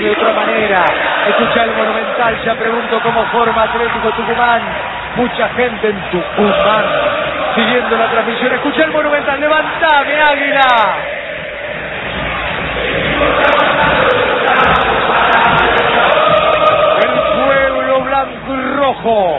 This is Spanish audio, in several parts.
de otra manera. Escucha el Monumental, ya pregunto cómo forma Atlético Tucumán. Mucha gente en Tucumán siguiendo la transmisión. Escucha el Monumental, levantame, Águila. El pueblo blanco y rojo,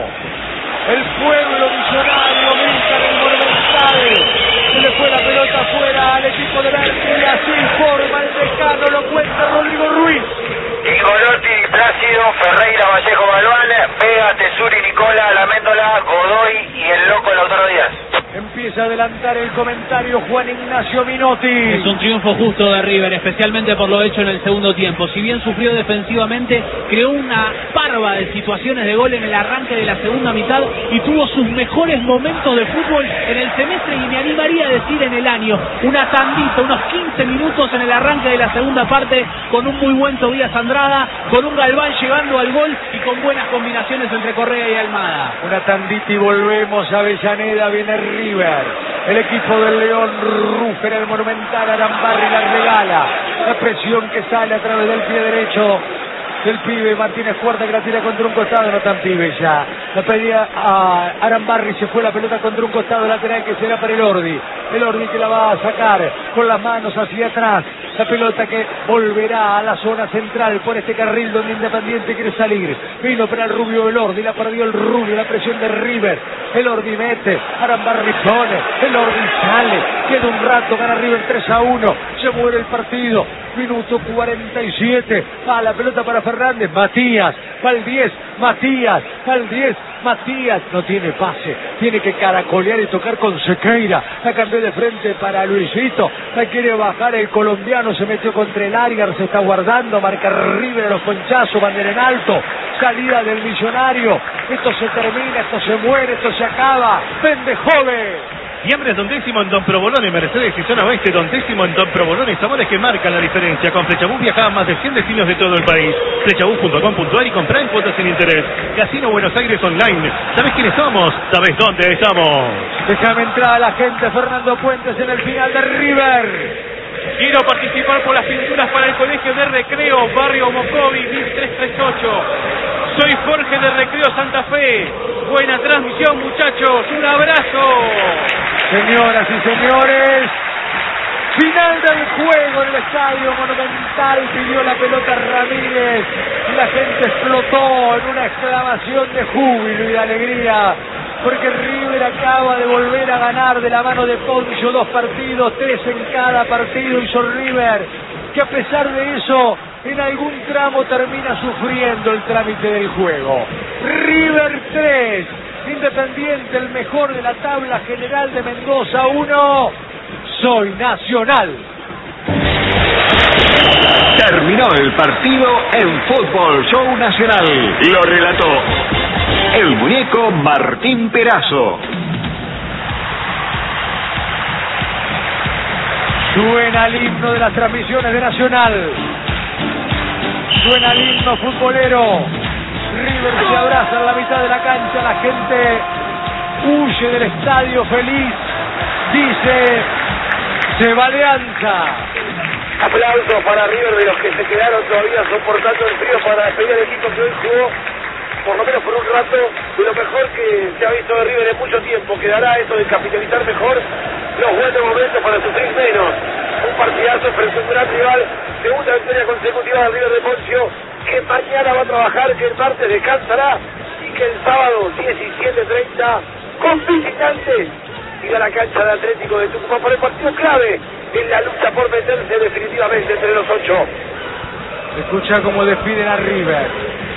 el pueblo millonario grita en el Monumental. Se le fue la pelota afuera al equipo de Verde y así forma el decano, lo cuenta Rodrigo Ruiz. Igorotti, Plácido, Ferreira, Vallejo, Galván, Vega, Tesuri, Nicola, Laméndola, Godoy y el loco Lautaro Díaz. Empieza a adelantar el comentario Juan Ignacio Minotti. Es un triunfo justo de River, especialmente por lo hecho en el segundo tiempo. Si bien sufrió defensivamente, creó una parva de situaciones de gol en el arranque de la segunda mitad y tuvo sus mejores momentos de fútbol en el semestre y me animaría a decir en el año. Una tandita, unos 15 minutos en el arranque de la segunda parte con un muy buen Tobías Andrada, con un Galván llegando al gol y con buenas combinaciones entre Correa y Almada. Una tandita y volvemos a Avellaneda, viene River. El equipo del León ruge en el Monumental, Arambarri la regala. La presión que sale a través del pie derecho del pibe Martínez Cuarta, que la tira contra un costado, no tan pibe ya. La pedía a Arambarri, se fue la pelota contra un costado lateral que será para el Ordi que la va a sacar con las manos hacia atrás. La pelota que volverá a la zona central por este carril donde Independiente quiere salir. Vino para el Rubio el Ordi, la perdió el Rubio, la presión de River. El Ordi mete, Arambarri pone, el Ordi sale, queda un rato, gana River 3-1, se muere el partido. Minuto 47, va la pelota para Fernández, Matías, va el 10, Matías, va el 10, Matías, no tiene pase, tiene que caracolear y tocar con Sequeira, la cambió de frente para Luisito, la quiere bajar el colombiano, se metió contra el área, se está guardando, marca River a los ponchazos, bandera en alto, salida del Millonario, esto se termina, esto se muere, esto se acaba, vende joven. Siempre es Don Décimo en Don Provolone, Mercedes y Zona Oeste, Don Décimo en Don Provolone, sabores que marcan la diferencia. Con Flechabús viajaban más de 100 destinos de todo el país. Flechabús.com.ar y comprar en cuotas sin interés. Casino Buenos Aires Online. ¿Sabés quiénes somos? ¿Sabés dónde estamos? Déjame entrar a la gente, Fernando Puentes en el final de River. Quiero participar por las pinturas para el Colegio de Recreo, Barrio Mocovi, 1338. Soy Jorge de Recreo Santa Fe. Buena transmisión, muchachos. Un abrazo. Señoras y señores, final del juego en el Estadio Monumental. Pidió la pelota Ramírez y la gente explotó en una exclamación de júbilo y de alegría, porque River acaba de volver a ganar de la mano de Poncio 2 partidos, 3 en cada partido hizo River, que a pesar de eso en algún tramo termina sufriendo el trámite del juego. River 3, Independiente el mejor de la tabla general de Mendoza 1, Soy Nacional. Terminó el partido en Fútbol Show Nacional. Lo relató el muñeco Martín Perazo. Suena el himno de las transmisiones de Nacional. Suena el himno futbolero. River se abraza en la mitad de la cancha. La gente huye del estadio feliz. Dice: se va Alianza. Aplausos para River de los que se quedaron todavía soportando el frío para despedir al equipo que hoy jugó, por lo menos por un rato, de lo mejor que se ha visto de River en mucho tiempo. Quedará eso de capitalizar mejor los buenos momentos para sufrir menos. Un partidazo frente a un gran rival, segunda victoria consecutiva del River de Poncio, que mañana va a trabajar, que el martes descansará y que el sábado 17:30 con visitantes ir a la cancha de Atlético de Tucumán por el partido clave en la lucha por meterse definitivamente entre los 8. Escucha cómo despiden a River.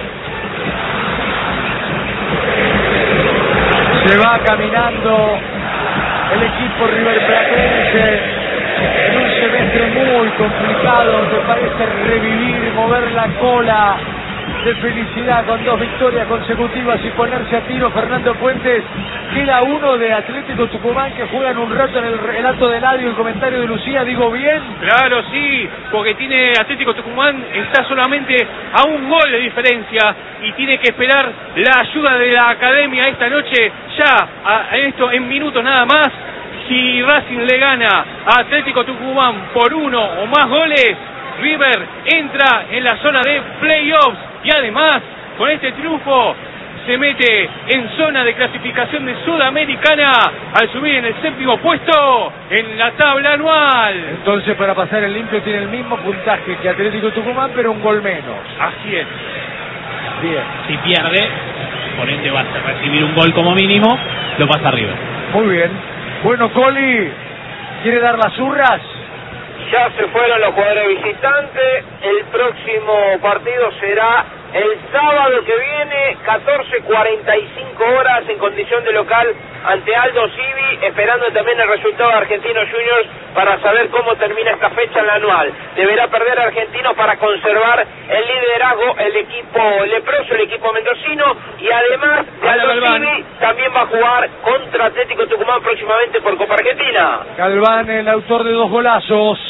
Se va caminando el equipo riverplatense en un semestre muy complicado, donde parece revivir, mover la cola de felicidad con 2 victorias consecutivas y ponerse a tiro. Fernando Puentes, queda uno de Atlético Tucumán que juegan un rato en el relato de Eladio, el comentario de Lucía, digo bien. Claro, sí, porque tiene Atlético Tucumán, está solamente a un gol de diferencia y tiene que esperar la ayuda de la academia esta noche, ya en minutos nada más. Si Racing le gana a Atlético Tucumán por 1 o más goles, River entra en la zona de playoffs y además con este triunfo se mete en zona de clasificación de Sudamericana al subir en el 7º puesto en la tabla anual. Entonces, para pasar el limpio tiene el mismo puntaje que Atlético Tucumán, pero un gol menos. Así es. Bien. Si pierde, por ende va a recibir un gol como mínimo, lo pasa River. Muy bien. Bueno, Coli, ¿quiere dar las urras? Ya se fueron los jugadores visitantes. El próximo partido será el sábado que viene, 14:45 horas, en condición de local ante Aldo Civi, esperando también el resultado de Argentinos Juniors para saber cómo termina esta fecha en la anual. Deberá perder Argentinos para conservar el liderazgo el equipo leproso, el equipo mendocino, y además de Aldo Civi también va a jugar contra Atlético Tucumán próximamente por Copa Argentina. Galván, el autor de 2 golazos.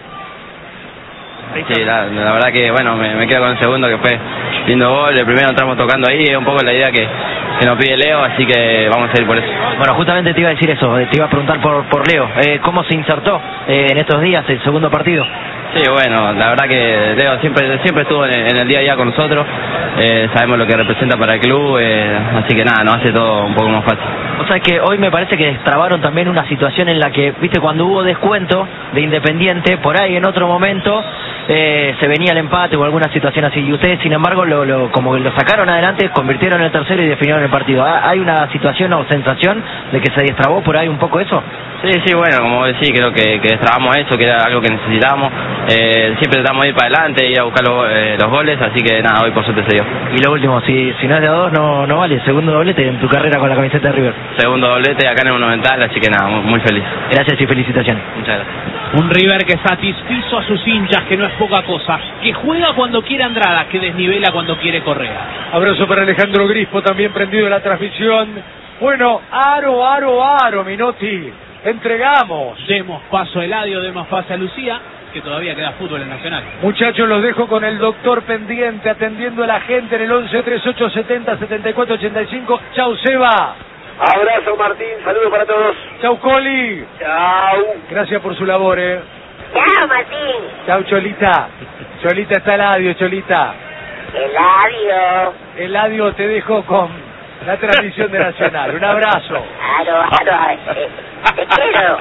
Sí, la verdad que bueno, me quedo con el segundo, que fue lindo gol. El primero entramos tocando ahí, es un poco la idea que nos pide Leo, así que vamos a ir por eso. Bueno, justamente te iba a decir eso, te iba a preguntar por Leo, ¿cómo se insertó en estos días el segundo partido? Sí, bueno, la verdad que Leo siempre estuvo en el día a día con nosotros, sabemos lo que representa para el club, así que nada, nos hace todo un poco más fácil. O sea que hoy me parece que destrabaron también una situación en la que, viste, cuando hubo descuento de Independiente, por ahí en otro momento se venía el empate o alguna situación así, y ustedes sin embargo como que lo sacaron adelante, convirtieron en el tercero y definieron el partido. ¿Hay una situación o sensación de que se destrabó por ahí un poco eso? Sí, bueno, como decís, creo que destrabamos eso, que era algo que necesitábamos. Siempre tratamos de ir para adelante, ir a buscar los goles, así que nada, hoy por suerte se dio. Y lo último, si no es de a 2 no vale, segundo doblete en tu carrera con la camiseta de River. Segundo doblete acá en el Monumental, así que nada, muy feliz. Gracias y felicitaciones. Muchas gracias. Un River que satisfizo a sus hinchas, que no es poca cosa, que juega cuando quiere Andrada, que desnivela cuando quiere Correa. Abrazo para Alejandro Grispo, también prendido en la transmisión. Bueno, aro, Minotti. Entregamos. Demos paso a Eladio, demos paso a Lucía, que todavía queda fútbol en Nacional. Muchachos, los dejo con el doctor pendiente, atendiendo a la gente en el 11-3870-7485. Chau, Seba. Abrazo, Martín, saludos para todos. Chau, Coli. Chau. Gracias por su labor, Chao, Martín. Chau, Cholita. Cholita, está Eladio, Cholita. Eladio, te dejo con la transmisión de Nacional. Un abrazo. Te quiero.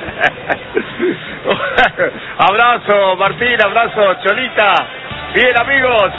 Abrazo, Martín, abrazo, Cholita. Bien, amigos.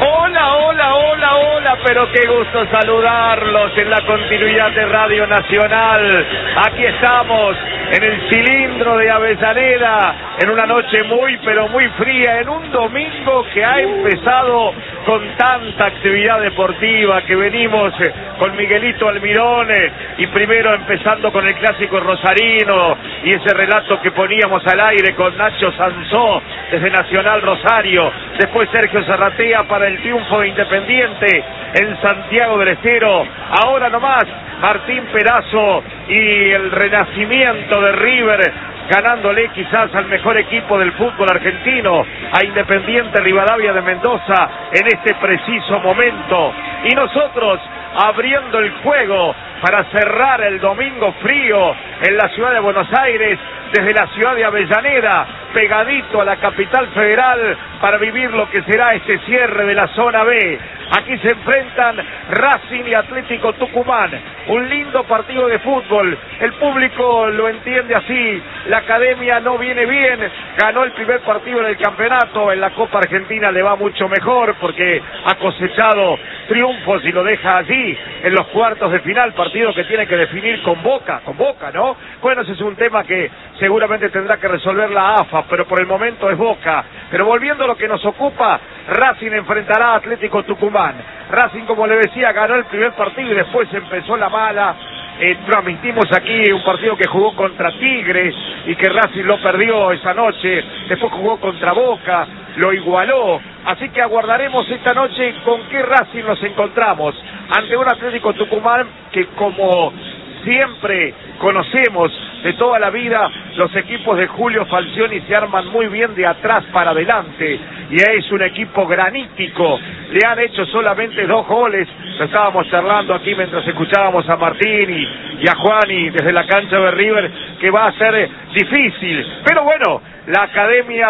Hola, pero qué gusto saludarlos en la continuidad de Radio Nacional. Aquí estamos en el cilindro de Avellaneda, en una noche muy, pero muy fría, en un domingo que ha empezado con tanta actividad deportiva, que venimos con Miguelito Almirón, y primero empezando con el clásico rosarino, y ese relato que poníamos al aire con Nacho Sansó desde Nacional Rosario, después Sergio Zarratea para el triunfo de Independiente en Santiago del Estero, ahora nomás Martín Perazo y el renacimiento de River, ganándole quizás al mejor equipo del fútbol argentino, a Independiente Rivadavia de Mendoza en este preciso momento, y nosotros abriendo el juego para cerrar el domingo frío en la ciudad de Buenos Aires, desde la ciudad de Avellaneda, pegadito a la capital federal, para vivir lo que será este cierre de la zona B. Aquí se enfrentan Racing y Atlético Tucumán, un lindo partido de fútbol, el público lo entiende así, la academia no viene bien, ganó el primer partido en el campeonato, en la Copa Argentina le va mucho mejor porque ha cosechado triunfos y lo deja allí en los cuartos de final, partido que tiene que definir con Boca, ¿no? Bueno, ese es un tema que seguramente tendrá que resolver la AFA, pero por el momento es Boca. Pero volviendo a lo que nos ocupa, Racing enfrentará a Atlético Tucumán. Racing, como le decía, ganó el primer partido y después empezó la mala. Transmitimos aquí un partido que jugó contra Tigre y que Racing lo perdió esa noche, después jugó contra Boca, lo igualó, así que aguardaremos esta noche con qué Racing nos encontramos, ante un Atlético Tucumán que, como siempre conocemos de toda la vida, los equipos de Julio Falcioni se arman muy bien de atrás para adelante, y es un equipo granítico, le han hecho solamente 2 goles, lo estábamos charlando aquí mientras escuchábamos a Martín y a Juani desde la cancha de River, que va a ser difícil, pero bueno, la academia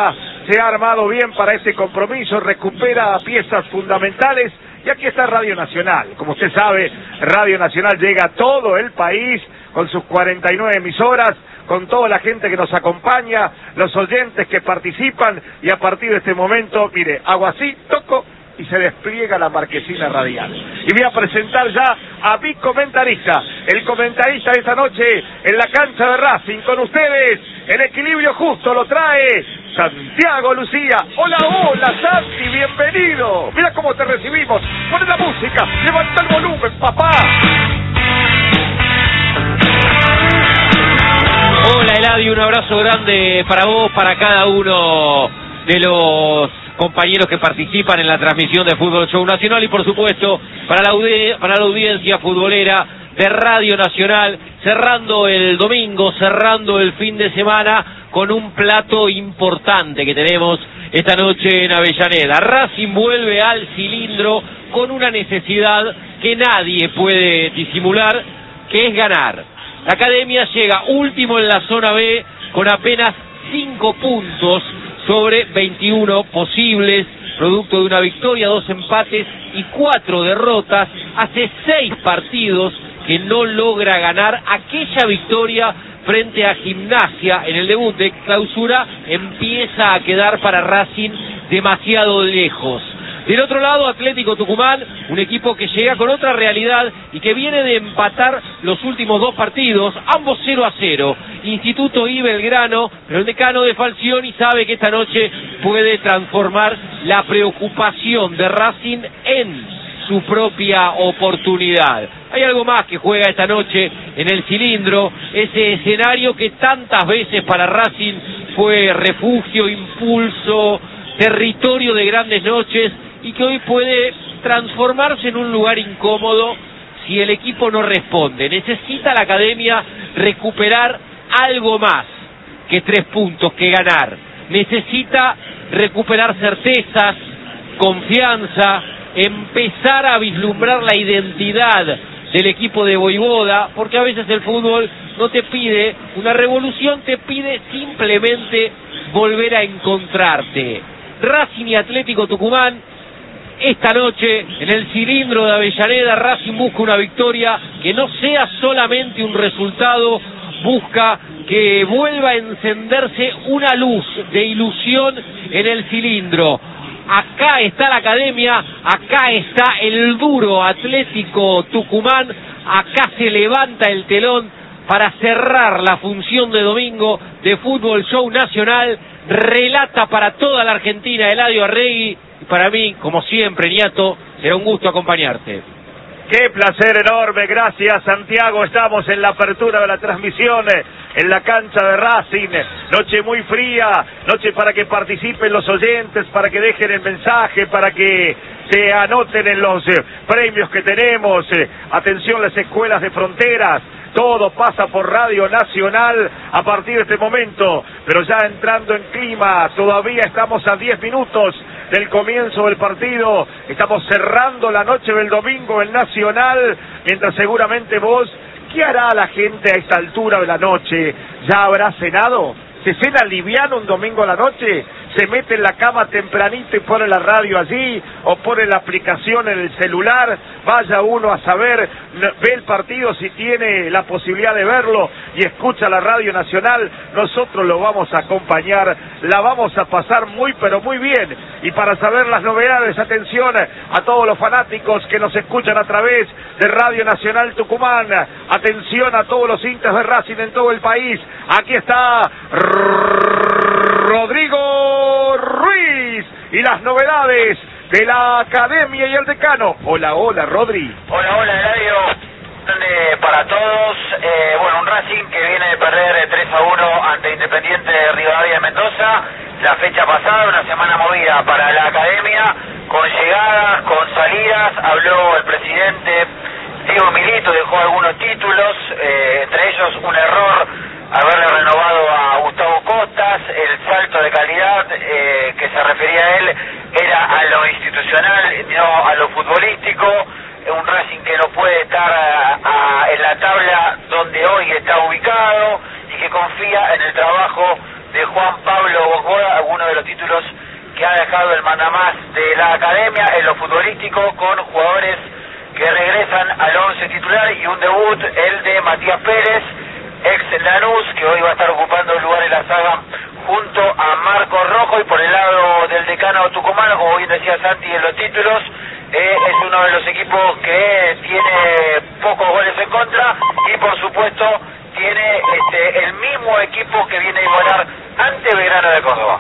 se ha armado bien para este compromiso, recupera piezas fundamentales y aquí está Radio Nacional. Como usted sabe, Radio Nacional llega a todo el país con sus 49 emisoras, con toda la gente que nos acompaña, los oyentes que participan y a partir de este momento, mire, hago así, toco y se despliega la marquesina radial. Y voy a presentar ya a mi comentarista, el comentarista de esta noche en la cancha de Racing. Con ustedes, el equilibrio justo lo trae Santiago Lucía. Hola, hola Santi, bienvenido. Mira cómo te recibimos. Pon la música, levanta el volumen, papá. Hola Eladio, un abrazo grande para vos, para cada uno de los compañeros que participan en la transmisión de Fútbol Show Nacional y por supuesto para la audiencia futbolera de Radio Nacional, cerrando el domingo, cerrando el fin de semana con un plato importante que tenemos esta noche en Avellaneda. Racing vuelve al cilindro con una necesidad que nadie puede disimular, que es ganar. La Academia llega último en la zona B con apenas 5 puntos sobre 21 posibles, producto de una victoria, 2 empates y 4 derrotas. Hace 6 partidos que no logra ganar. Aquella victoria frente a Gimnasia en el debut de clausura empieza a quedar para Racing demasiado lejos. Del otro lado, Atlético Tucumán, un equipo que llega con otra realidad y que viene de empatar los últimos 2 partidos, ambos 0-0. Instituto y Belgrano, pero el decano de Falcioni sabe que esta noche puede transformar la preocupación de Racing en su propia oportunidad. Hay algo más que juega esta noche en el cilindro, ese escenario que tantas veces para Racing fue refugio, impulso, territorio de grandes noches, y que hoy puede transformarse en un lugar incómodo si el equipo no responde. Necesita la Academia recuperar algo más que 3 puntos, que ganar. Necesita recuperar certezas, confianza, empezar a vislumbrar la identidad del equipo de Voivoda, porque a veces el fútbol no te pide una revolución, te pide simplemente volver a encontrarte. Racing y Atlético Tucumán, esta noche en el cilindro de Avellaneda. Racing busca una victoria que no sea solamente un resultado, busca que vuelva a encenderse una luz de ilusión en el cilindro. Acá está la Academia, acá está el duro Atlético Tucumán, acá se levanta el telón para cerrar la función de domingo de Fútbol Show Nacional. Relata para toda la Argentina Eladio Arregui, y para mí, como siempre, Niato, será un gusto acompañarte. Qué placer enorme, gracias Santiago. Estamos en la apertura de la transmisión en la cancha de Racing. Noche muy fría, noche para que participen los oyentes, para que dejen el mensaje, para que se anoten en los premios que tenemos. Atención, las escuelas de fronteras. Todo pasa por Radio Nacional a partir de este momento, pero ya entrando en clima, todavía estamos a 10 minutos del comienzo del partido, estamos cerrando la noche del domingo en Nacional, mientras seguramente vos, ¿qué hará la gente a esta altura de la noche? ¿Ya habrá cenado? ¿Se cena liviano un domingo a la noche? ¿Se mete en la cama tempranito y pone la radio allí? ¿O pone la aplicación en el celular? Vaya uno a saber, ve el partido si tiene la posibilidad de verlo y escucha la Radio Nacional. Nosotros lo vamos a acompañar, la vamos a pasar muy pero muy bien. Y para saber las novedades, atención a todos los fanáticos que nos escuchan a través de Radio Nacional Tucumán. Atención a todos los hinchas de Racing en todo el país. Aquí está Rodrigo Ruiz y las novedades de la Academia y el decano. Hola, hola, Rodri. Hola, hola, Eladio. Para todos, bueno, un Racing que viene de perder 3-1 ante Independiente de Rivadavia de Mendoza la fecha pasada, una semana movida para la Academia, con llegadas, con salidas. Habló el presidente Diego Milito, dejó algunos títulos, entre ellos un error haberle renovado a Gustavo Costas. El salto de calidad que se refería a él era a lo institucional, no a lo futbolístico. Un Racing que no puede estar en la tabla donde hoy está ubicado y que confía en el trabajo de Juan Pablo Bocoda, uno uno de los títulos que ha dejado el mandamás de la academia en lo futbolístico, con jugadores que regresan al 11 titular y un debut, el de Matías Pérez, ex Lanús, que hoy va a estar ocupando el lugar en la saga junto a Marcos Rojo. Y por el lado del Decano tucumano, como bien decía Santi en los títulos, es uno de los equipos que tiene pocos goles en contra y por supuesto tiene el mismo equipo que viene a igualar ante Belgrano de Córdoba.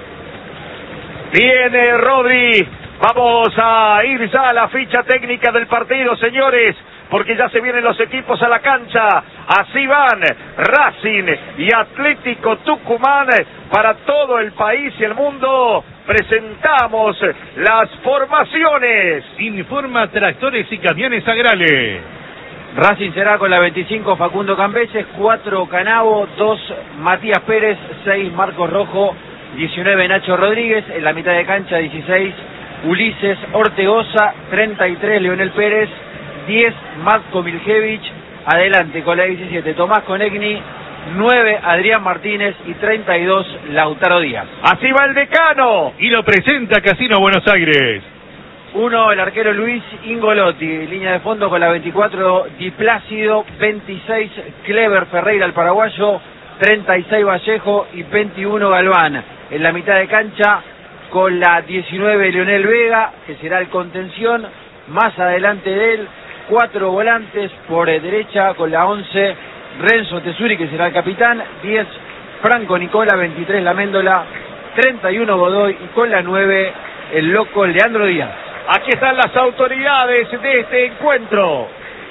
Viene Rodri, vamos a ir ya a la ficha técnica del partido, señores, porque ya se vienen los equipos a la cancha. Así van Racing y Atlético Tucumán para todo el país y el mundo. Presentamos las formaciones. Informa Tractores y Camiones Agrales. Racing será con la 25 Facundo Cambeses, 4 Canavo, 2 Matías Pérez, 6 Marcos Rojo, 19 Nacho Rodríguez, en la mitad de cancha 16 Ulises Ortegoza, 33 Leonel Pérez, 10 Matko Miljevich, adelante con la 17 Tomás Conegni, 9 Adrián Martínez y 32 Lautaro Díaz. Así va el Decano. Y lo presenta Casino Buenos Aires. 1 el arquero Luis Ingolotti, línea de fondo con la 24 Di Plácido, 26 Clever Ferreira el paraguayo, 36 Vallejo y 21 Galván. En la mitad de cancha con la 19 Leonel Vega, que será el contención. Más adelante de él 4 volantes, por derecha con la 11 Renzo Tesuri, que será el capitán, 10 Franco Nicola, 23 La Méndola, 31 Godoy y con la 9 el loco Leandro Díaz. Aquí están las autoridades de este encuentro.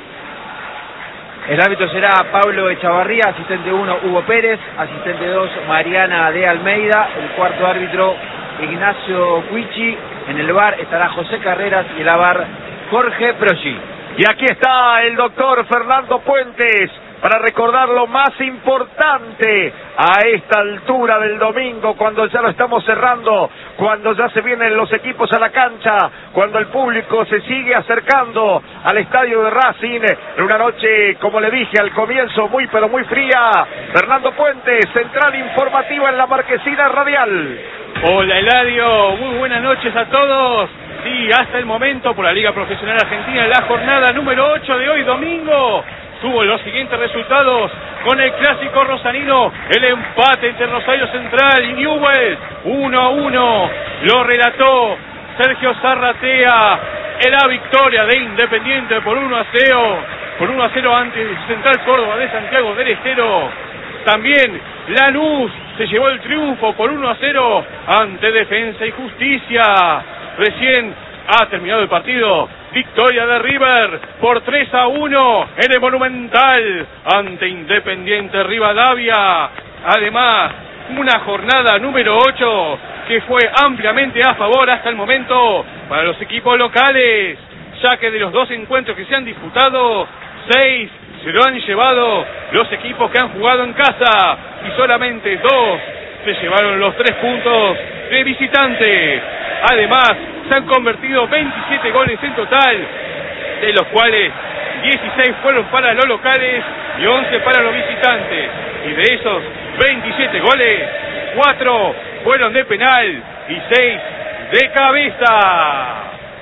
El árbitro será Pablo Echavarría, asistente 1 Hugo Pérez, asistente 2 Mariana de Almeida, el cuarto árbitro Ignacio Cuichi, en el VAR estará José Carreras y el VAR Jorge Progi. Y aquí está el doctor Fernando Puentes para recordar lo más importante a esta altura del domingo, cuando ya lo estamos cerrando, cuando ya se vienen los equipos a la cancha, cuando el público se sigue acercando al estadio de Racing, en una noche, como le dije al comienzo, muy pero muy fría. Fernando Puentes, central informativa en la Marquesina Radial. Hola Eladio, muy buenas noches a todos. Sí, hasta el momento por la Liga Profesional Argentina, la jornada número 8 de hoy domingo tuvo los siguientes resultados con el clásico rosanino, el empate entre Rosario Central y Newell's 1-1, lo relató Sergio Zarratea, la victoria de Independiente por 1-0 ante Central Córdoba de Santiago del Estero. También Lanús se llevó el triunfo por 1-0 ante Defensa y Justicia. Recién ha terminado el partido, victoria de River por 3-1 en el Monumental ante Independiente Rivadavia. Además, una jornada número 8 que fue ampliamente a favor hasta el momento para los equipos locales, ya que de los 2 encuentros que se han disputado, 6 se lo han llevado los equipos que han jugado en casa y solamente 2 se llevaron los 3 puntos de visitante. Además, se han convertido 27 goles en total, de los cuales 16 fueron para los locales y 11 para los visitantes. Y de esos 27 goles, 4 fueron de penal y 6 de cabeza.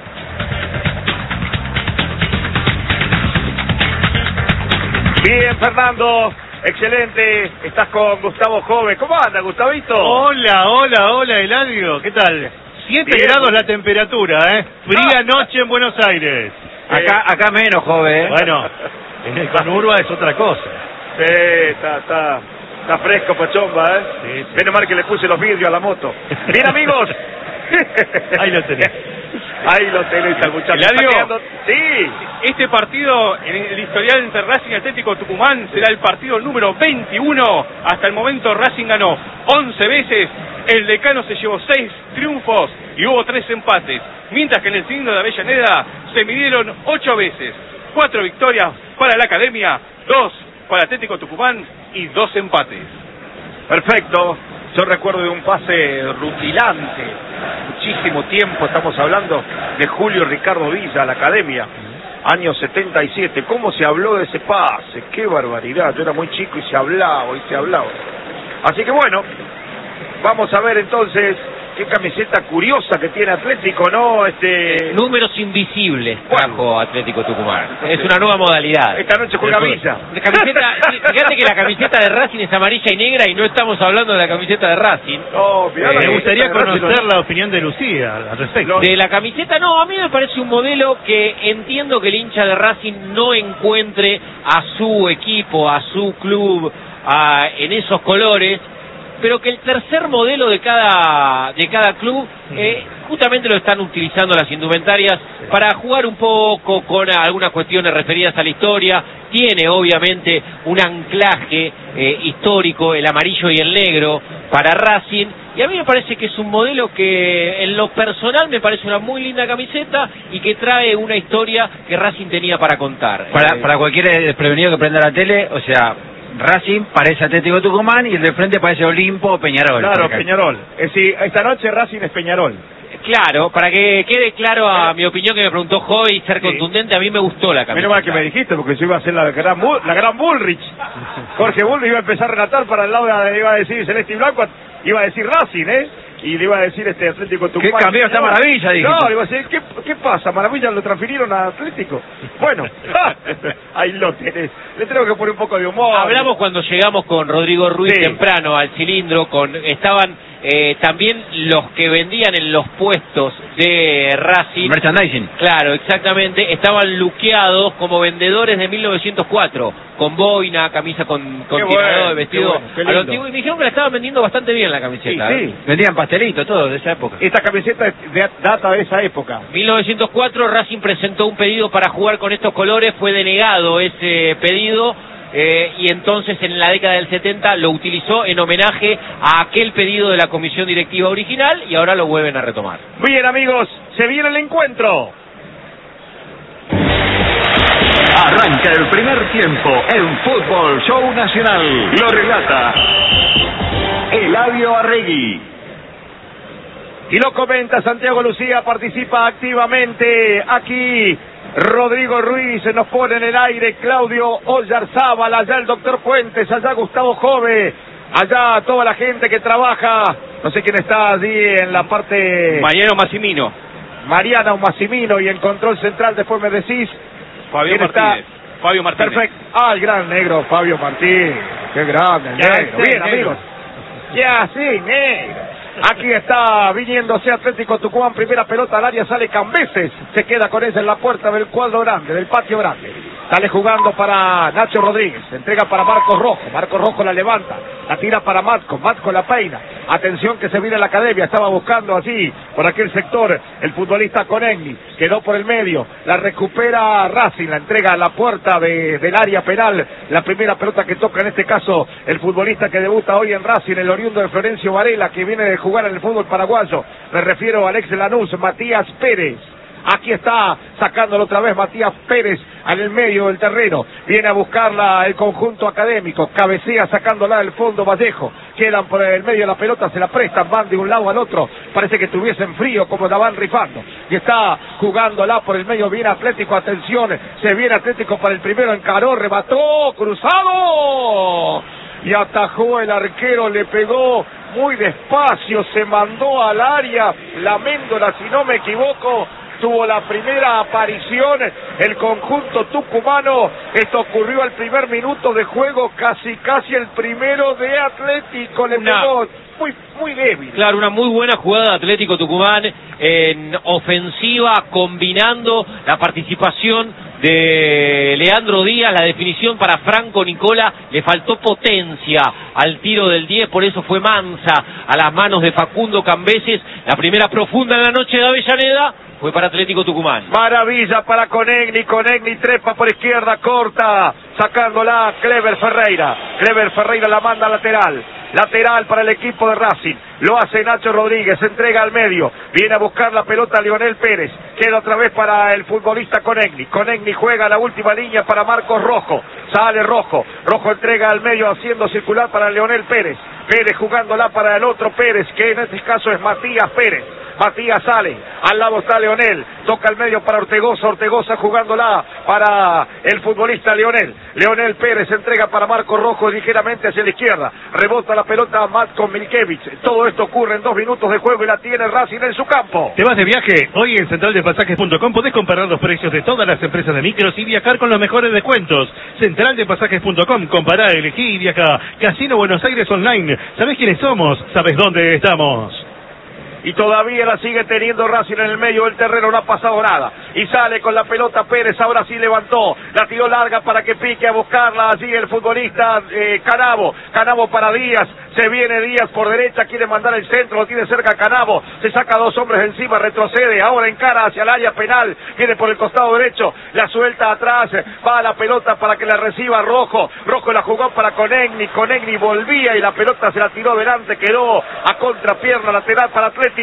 Bien, Fernando, excelente. Estás con Gustavo Jove. ¿Cómo anda, Gustavito? Hola, Eladio. ¿Qué tal? 7 Bien. grados la temperatura, Fría noche en Buenos Aires. Acá menos, Jove, Bueno, en el Conurba es otra cosa. Sí, está fresco, Pachomba, Sí. Menos mal que le puse los vidrios a la moto. Bien, amigos. Ahí lo tenés. Ahí lo tenés al muchacho. Eladio. Está quedando- Sí. Este partido en el historial entre Racing y Atlético Tucumán será el partido número 21. Hasta el momento Racing ganó 11 veces, el Decano se llevó 6 triunfos y hubo 3 empates. Mientras que en el cilindro de Avellaneda se midieron 8 veces, 4 victorias para la Academia, 2 para Atlético Tucumán y 2 empates. Perfecto. Yo recuerdo de un pase rutilante, muchísimo tiempo, estamos hablando de Julio Ricardo Villa a la Academia, año 77. ¿Cómo se habló de ese pase? ¡Qué barbaridad! Yo era muy chico y se hablaba. Así que bueno, vamos a ver entonces Qué camiseta curiosa que tiene Atlético, ¿no? Números invisibles trajo Atlético Tucumán. Es una nueva modalidad. Esta noche juega Villa. Fíjate que la camiseta de Racing es amarilla y negra y no estamos hablando de la camiseta de Racing. Me gustaría conocer la opinión de Lucía al respecto. De la camiseta, no, a mí me parece un modelo que entiendo que el hincha de Racing no encuentre a su equipo, a su club, en esos colores, pero que el tercer modelo de cada club justamente lo están utilizando las indumentarias para jugar un poco con algunas cuestiones referidas a la historia. Tiene obviamente un anclaje histórico, el amarillo y el negro para Racing, y a mí me parece que es un modelo que en lo personal me parece una muy linda camiseta y que trae una historia que Racing tenía para contar. Para cualquier desprevenido que prenda la tele, o sea, Racing parece Atlético Tucumán y el de frente parece Olimpo o Peñarol. Claro, Peñarol. Esta noche Racing es Peñarol. Claro, para que quede claro a mi opinión que me preguntó Joy, ser contundente, a mí me gustó la camiseta. Menos mal que me dijiste, porque yo iba a hacer la gran Bullrich. Jorge Bullrich iba a empezar a relatar para el lado, iba a decir Celeste y Blanco, iba a decir Racing, y le iba a decir Atlético Tucumán. ¿Qué cambió esta Maravilla? Dije. No, le iba a decir, ¿qué pasa? Maravilla lo transfirieron a Atlético. Bueno, ahí lo tenés. Le tengo que poner un poco de humor. Hablamos cuando llegamos con Rodrigo Ruiz temprano al cilindro, estaban también los que vendían en los puestos de Racing. Merchandising. Claro, exactamente. Estaban luqueados como vendedores de 1904, con boina, camisa con tirador, vestido a lo antiguo. Y me dijeron que la estaban vendiendo bastante bien la camiseta. Sí. Vendían pastelitos, todo de esa época. Esta camiseta data de esa época. 1904, Racing presentó un pedido para jugar con estos colores, fue denegado ese pedido. Y entonces en la década del 70 lo utilizó en homenaje a aquel pedido de la comisión directiva original y ahora lo vuelven a retomar. Bien, amigos, se viene el encuentro. Arranca el primer tiempo en Fútbol Show Nacional. Lo relata Eladio Arregui. Y lo comenta Santiago Lucía, participa activamente aquí Rodrigo Ruiz, nos pone en el aire Claudio Oyarzábal, allá el doctor Fuentes, allá Gustavo Jove, allá toda la gente que trabaja, no sé quién está allí en la parte... Mariano Massimino, y en control central después me decís... Fabio Martínez. Fabio Martínez. Perfecto. El gran negro Fabio Martínez. Qué grande, negro. Bien, amigos. Ya, sí, negro. Aquí está viniéndose Atlético Tucumán, primera pelota al área, sale Cambeses, se queda con ella en la puerta del cuadro grande, del patio grande. Sale jugando para Nacho Rodríguez, entrega para Marcos Rojo la levanta, la tira para Matco la peina. Atención que se viene la academia, estaba buscando allí, por aquel sector, el futbolista Conegni, quedó por el medio, la recupera Racing, la entrega a la puerta del área penal, la primera pelota que toca en este caso el futbolista que debuta hoy en Racing, el oriundo de Florencio Varela, que viene de jugar en el fútbol paraguayo, me refiero al ex de Lanús, Matías Pérez. Aquí está sacándolo otra vez Matías Pérez en el medio del terreno. Viene a buscarla el conjunto académico. Cabecea sacándola del fondo Vallejo. Quedan por el medio de la pelota, se la prestan, van de un lado al otro. Parece que estuviesen frío como la van rifando. Y está jugándola por el medio. Viene Atlético, atención. Se viene Atlético para el primero. Encaró, remató, cruzado. Y atajó el arquero, le pegó muy despacio, se mandó al área. La Méndola, si no me equivoco, tuvo la primera aparición el conjunto tucumano. Esto ocurrió al primer minuto de juego, casi el primero de Atlético. Le pegó muy débil. Claro, una muy buena jugada de Atlético Tucumán en ofensiva, combinando la participación de Leandro Díaz, la definición para Franco Nicola, le faltó potencia al tiro del 10, por eso fue mansa a las manos de Facundo Cambeses. La primera profunda en la noche de Avellaneda fue para Atlético Tucumán. Maravilla para Conegni trepa por izquierda, corta, sacándola Clever Ferreira la manda lateral para el equipo de Racing, lo hace Nacho Rodríguez, entrega al medio, viene a buscar la pelota Lionel Pérez, queda otra vez para el futbolista Conegni juega la última línea para Marcos Rojo, sale Rojo entrega al medio haciendo circular para Lionel Pérez jugándola para el otro Pérez, que en este caso es Matías Pérez Matías sale, al lado está Leonel, toca el medio para Ortegoza, Ortegoza jugándola para el futbolista Leonel. Leonel Pérez entrega para Marcos Rojo ligeramente hacia la izquierda, rebota la pelota a Matko Milkevich. Todo esto ocurre en 2 minutos de juego y la tiene Racing en su campo. ¿Te vas de viaje? Hoy en centraldepasajes.com podés comparar los precios de todas las empresas de micros y viajar con los mejores descuentos. Centraldepasajes.com, compará, elegí y viaja. Casino Buenos Aires Online. ¿Sabés quiénes somos? ¿Sabés dónde estamos? Y todavía la sigue teniendo Racing en el medio del terreno, no ha pasado nada. Y sale con la pelota Pérez, ahora sí levantó, la tiró larga para que pique a buscarla allí el futbolista Canavo. Canavo para Díaz, se viene Díaz por derecha, quiere mandar el centro, lo tiene cerca Canavo, se saca 2 hombres encima, retrocede, ahora encara hacia el área penal, viene por el costado derecho, la suelta atrás, va la pelota para que la reciba Rojo. Rojo la jugó para Conegni volvía y la pelota se la tiró delante, quedó a contrapierna lateral para Atlético.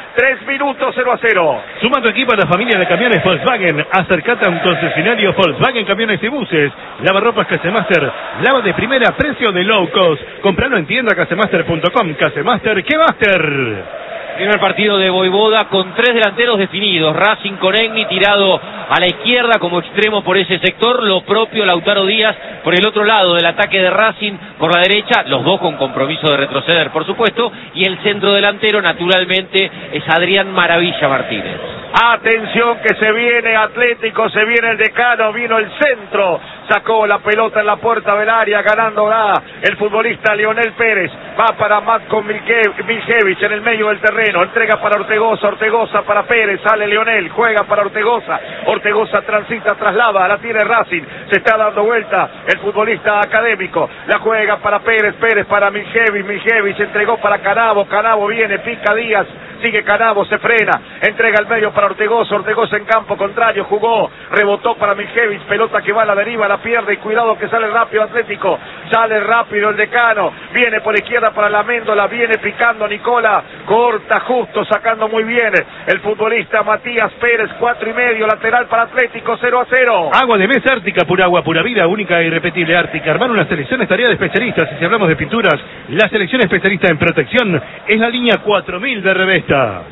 3 minutos, 0-0. Suma tu equipo a la familia de camiones Volkswagen. Acércate a un concesionario Volkswagen Camiones y Buses. Lavarropas Casemaster. Lava de primera, precio de low cost. Compralo en tienda casemaster.com. Casemaster, ¿qué master? Primer partido de Voivoda con 3 delanteros definidos. Racing con Egni tirado a la izquierda como extremo por ese sector. Lo propio Lautaro Díaz por el otro lado del ataque de Racing por la derecha. Los dos con compromiso de retroceder, por supuesto. Y el centro delantero, naturalmente, es Adrián Maravilla Martínez. Atención que se viene Atlético, se viene el Decano, vino el centro, sacó la pelota en la puerta del área, ganándola el futbolista Leonel Pérez, va para Matko Milkevich en el medio del terreno, entrega para Ortegoza, Ortegoza para Pérez, sale Leonel, juega para Ortegoza, Ortegoza transita, traslada, la tiene Racing, se está dando vuelta el futbolista Académico, la juega para Pérez, Pérez para Milkevich entregó para Canavo, Canavo viene, pica Díaz, sigue Canavo, se frena, entrega el medio para Ortegoza, Ortegoza en campo contrario, jugó, rebotó para Milkevich, pelota que va a la deriva, la pierde y cuidado que sale rápido Atlético, sale rápido el Decano, viene por izquierda para la Méndola, viene picando Nicola, corta justo, sacando muy bien el futbolista Matías Pérez, 4,5, lateral para Atlético, 0-0. Agua de mesa Ártica, pura agua, pura vida, única e irrepetible Ártica. Armar una selección es tarea de especialistas, y si hablamos de pinturas, la selección especialista en protección es la línea 4000 de Revesta.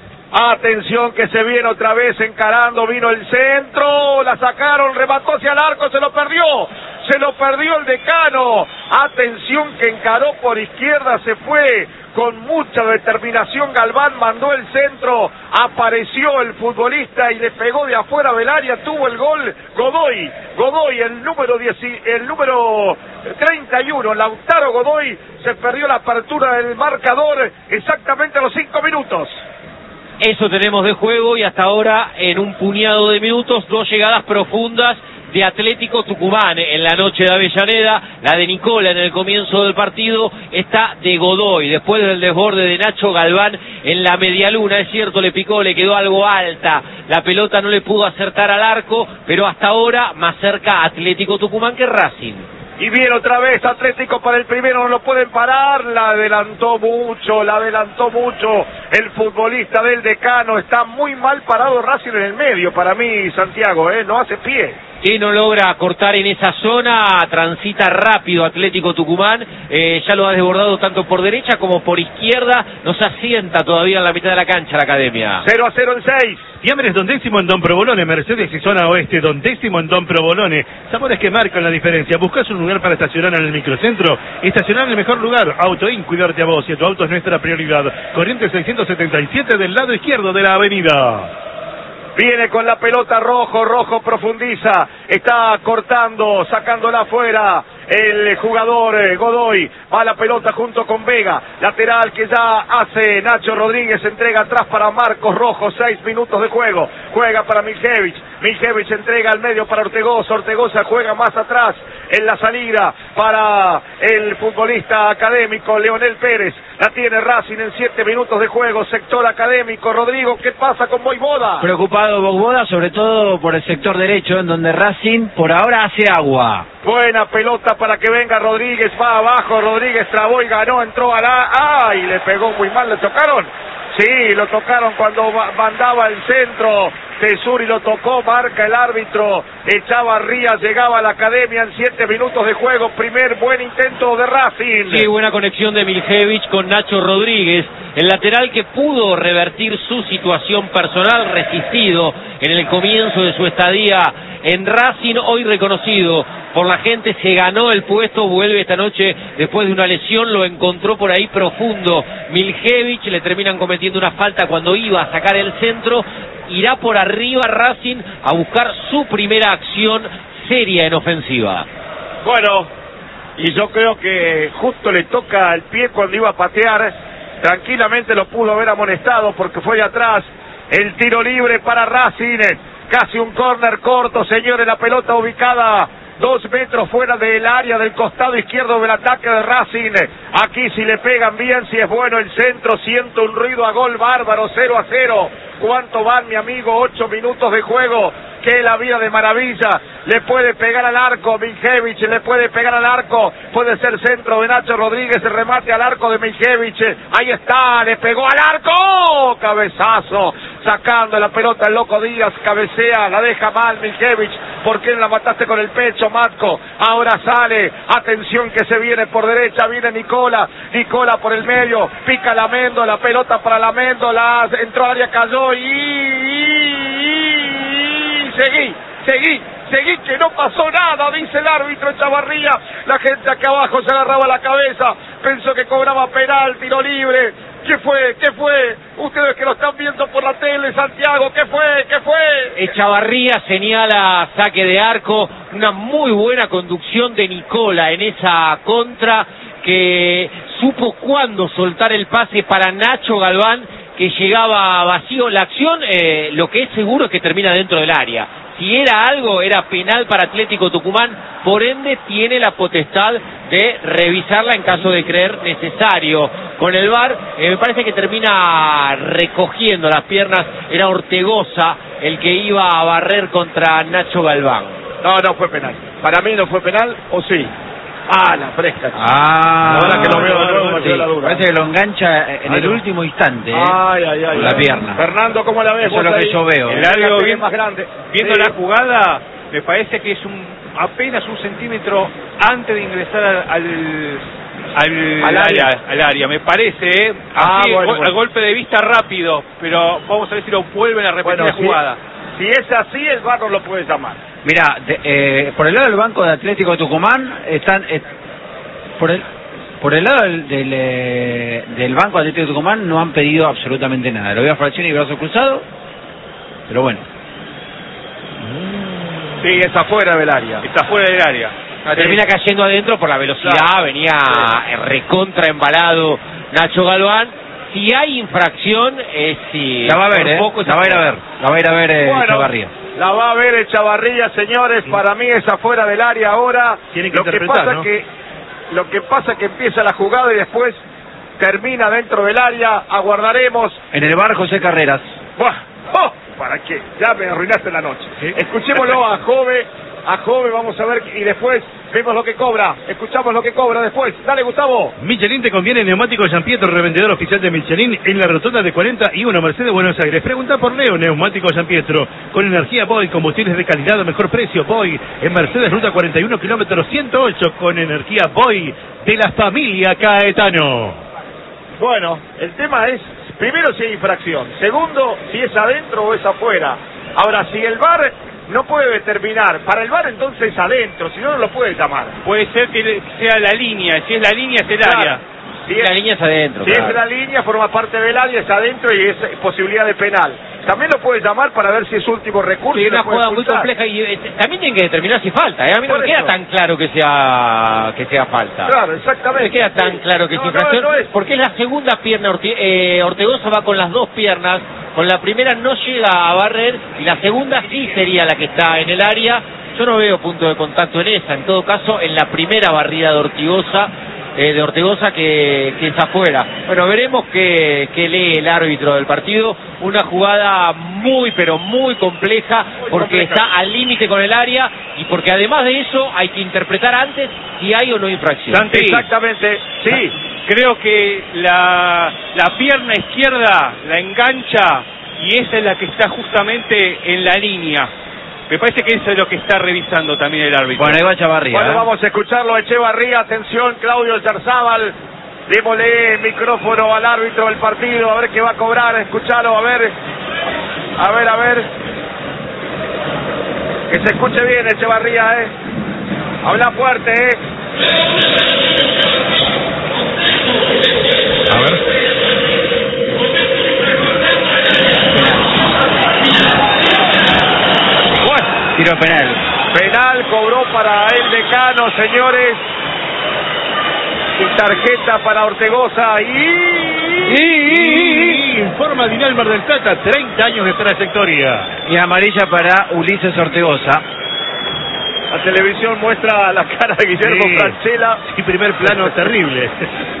Atención que se viene otra vez encarando, vino el centro, la sacaron, remató hacia el arco, se lo perdió el Decano. Atención que encaró por izquierda, se fue con mucha determinación Galván, mandó el centro, apareció el futbolista y le pegó de afuera del área, tuvo el gol Godoy, el número 31, Lautaro Godoy, se perdió la apertura del marcador exactamente a los 5 minutos. Eso tenemos de juego y hasta ahora en un puñado de minutos 2 llegadas profundas de Atlético Tucumán en la noche de Avellaneda, la de Nicola en el comienzo del partido, esta de Godoy, después del desborde de Nacho Galván en la medialuna, es cierto, le picó, le quedó algo alta, la pelota no le pudo acertar al arco, pero hasta ahora más cerca Atlético Tucumán que Racing. Y viene otra vez Atlético para el primero, no lo pueden parar, la adelantó mucho el futbolista del Decano, está muy mal parado Racing en el medio para mí, Santiago, no hace pie. Sí, no logra cortar en esa zona, transita rápido Atlético Tucumán, ya lo ha desbordado tanto por derecha como por izquierda, no se asienta todavía en la mitad de la cancha la academia. 0-0 en 6. Fiambres Don Décimo en Don Provolone, Mercedes y zona oeste, Don Décimo en Don Provolone. Sabores que marcan la diferencia. ¿Buscas un lugar para estacionar en el microcentro? Estacionar en el mejor lugar. Autoin, cuidarte a vos y a tu auto es nuestra prioridad. Corriente 677 del lado izquierdo de la avenida. Viene con la pelota Rojo profundiza, está cortando, sacándola afuera el jugador Godoy, va la pelota junto con Vega, lateral que ya hace Nacho Rodríguez, entrega atrás para Marcos Rojo, 6 minutos de juego, juega para Milkevich entrega al medio para Ortegoza juega más atrás en la salida para el futbolista Académico Leonel Pérez, la tiene Racing en 7 minutos de juego, sector Académico. Rodrigo, ¿qué pasa con Voivoda? Preocupado Voivoda, sobre todo por el sector derecho, en donde Racing por ahora hace agua. Buena pelota para que venga Rodríguez, va abajo, Rodríguez trabó y ganó, entró a la... ¡Ay! Le pegó muy mal, ¿le tocaron? Sí, lo tocaron cuando mandaba el centro Tesuri lo tocó, marca el árbitro. Echavarría llegaba a la academia en 7 minutos de juego. Primer buen intento de Racing. Sí, buena conexión de Miljevich con Nacho Rodríguez, el lateral que pudo revertir su situación personal, resistido en el comienzo de su estadía en Racing, hoy reconocido por la gente, se ganó el puesto, vuelve esta noche después de una lesión, lo encontró por ahí profundo Miljevich, le terminan cometiendo una falta cuando iba a sacar el centro, irá por arriba Racing a buscar su primera acción seria en ofensiva. Bueno, y yo creo que justo le toca el pie cuando iba a patear, tranquilamente lo pudo haber amonestado porque fue de atrás, el tiro libre para Racing, casi un córner corto, señores, la pelota ubicada 2 metros fuera del área del costado izquierdo del ataque de Racing. Aquí si le pegan bien, si es bueno el centro, siento un ruido a gol bárbaro, 0-0. ¿Cuánto van, mi amigo? 8 minutos de juego. Que la vida de maravilla. Le puede pegar al arco Miljevich, le puede pegar al arco. Puede ser centro de Nacho Rodríguez, el remate al arco de Miljevich. Ahí está, le pegó al arco. Cabezazo, sacando la pelota el Loco Díaz, cabecea, la deja mal Miljevich. ¿Por qué la mataste con el pecho, Matko? Ahora sale, atención que se viene por derecha, viene Nicola por el medio, pica Lamendo, la pelota para Lamendo, entró al área, cayó seguí, que no pasó nada, dice el árbitro Echavarría. La gente acá abajo se agarraba la cabeza, pensó que cobraba penal, tiro libre. ¿Qué fue? Ustedes que lo están viendo por la tele, Santiago, ¿qué fue? Echavarría señala saque de arco, una muy buena conducción de Nicola en esa contra, que supo cuándo soltar el pase para Nacho Galván, que llegaba vacío. La acción, lo que es seguro es que termina dentro del área. Si era algo, era penal para Atlético Tucumán, por ende tiene la potestad de revisarla en caso de creer necesario. Con el VAR, me parece que termina recogiendo las piernas, era Ortegoza el que iba a barrer contra Nacho Galván. No fue penal. Para mí no fue penal, ¿o sí? La fresca. Ahora que lo veo de nuevo me quedó la duda. Parece que lo engancha en el último instante. Con la pierna. Fernando, ¿cómo la ves? Eso es lo que yo veo. El largo bien más grande. Viendo la jugada, me parece que es apenas 1 centímetro antes de ingresar al área, me parece, así, al golpe de vista rápido, pero vamos a ver si lo vuelven a repetir la jugada. Si es así, el VAR no lo puede llamar. Mira, por el lado del banco de Atlético Tucumán están por el lado del banco de Atlético Tucumán no han pedido absolutamente nada. Lo veo a Frazioni y brazo cruzado, pero bueno. Sí, está fuera del área. Termina cayendo adentro por la velocidad, venía recontra embalado Nacho Galván. Si hay infracción, si la va a ver, la va a ir a ver Echavarría. La va a ver Echavarría, señores. Sí. Para mí es afuera del área ahora. Tienen que interpretar, ¿no? Lo que pasa es que empieza la jugada y después termina dentro del área. Aguardaremos. En el bar José Carreras. ¿Para qué? Ya me arruinaste la noche. ¿Sí? Escuchémoslo a Jove, vamos a ver, y después vemos lo que cobra, escuchamos lo que cobra después. Dale, Gustavo. Michelin te conviene Neumáticos Giampietro, revendedor oficial de Michelin en la rotonda de 41 Mercedes, Buenos Aires. Pregunta por Leo, Neumáticos Giampietro, con energía Boy, combustibles de calidad, mejor precio, Boy, en Mercedes, ruta 41, kilómetro 108, con energía Boy, de la familia Caetano. Bueno, el tema es, primero si hay infracción, segundo si es adentro o es afuera. Ahora, si el VAR no puede determinar, para el VAR entonces es adentro, si no, no lo puede llamar. Puede ser que sea la línea, si es la línea es el área. Si la línea es adentro. Si es la línea, forma parte del área, es adentro y es posibilidad de penal. También lo puede llamar para ver si es último recurso. Sí, una jugada muy compleja y también tienen que determinar si falta. A mí no me queda tan claro que sea falta. Claro, exactamente. No me queda tan claro que es infracción, porque es la segunda pierna. Ortegoza va con las 2 piernas. Con la primera no llega a barrer y la segunda sí sería la que está en el área. Yo no veo punto de contacto en esa. En todo caso, en la primera barrida de Ortegoza que es afuera. Bueno, veremos qué lee el árbitro del partido. Una jugada muy pero muy compleja, porque está al límite con el área y porque además de eso hay que interpretar antes si hay o no infracción. Sí. Exactamente, sí. Creo que la pierna izquierda la engancha y esa es la que está justamente en la línea. Me parece que eso es lo que está revisando también el árbitro. Bueno, ahí va Echevarría. Bueno, vamos a escucharlo a Echevarría. Atención, Claudio Yarzábal. Démosle micrófono al árbitro del partido, a ver qué va a cobrar. Escuchalo, a ver. A ver. Que se escuche bien, Echevarría, Habla fuerte, A ver. Bueno, tiro penal. Penal cobró para el Decano, señores. Y tarjeta para Ortegoza. Informa Dinal Mar del Plata, 30 años de trayectoria. Y amarilla para Ulises Ortegoza. La televisión muestra la cara de Guillermo Franchella. Sí, primer plano terrible.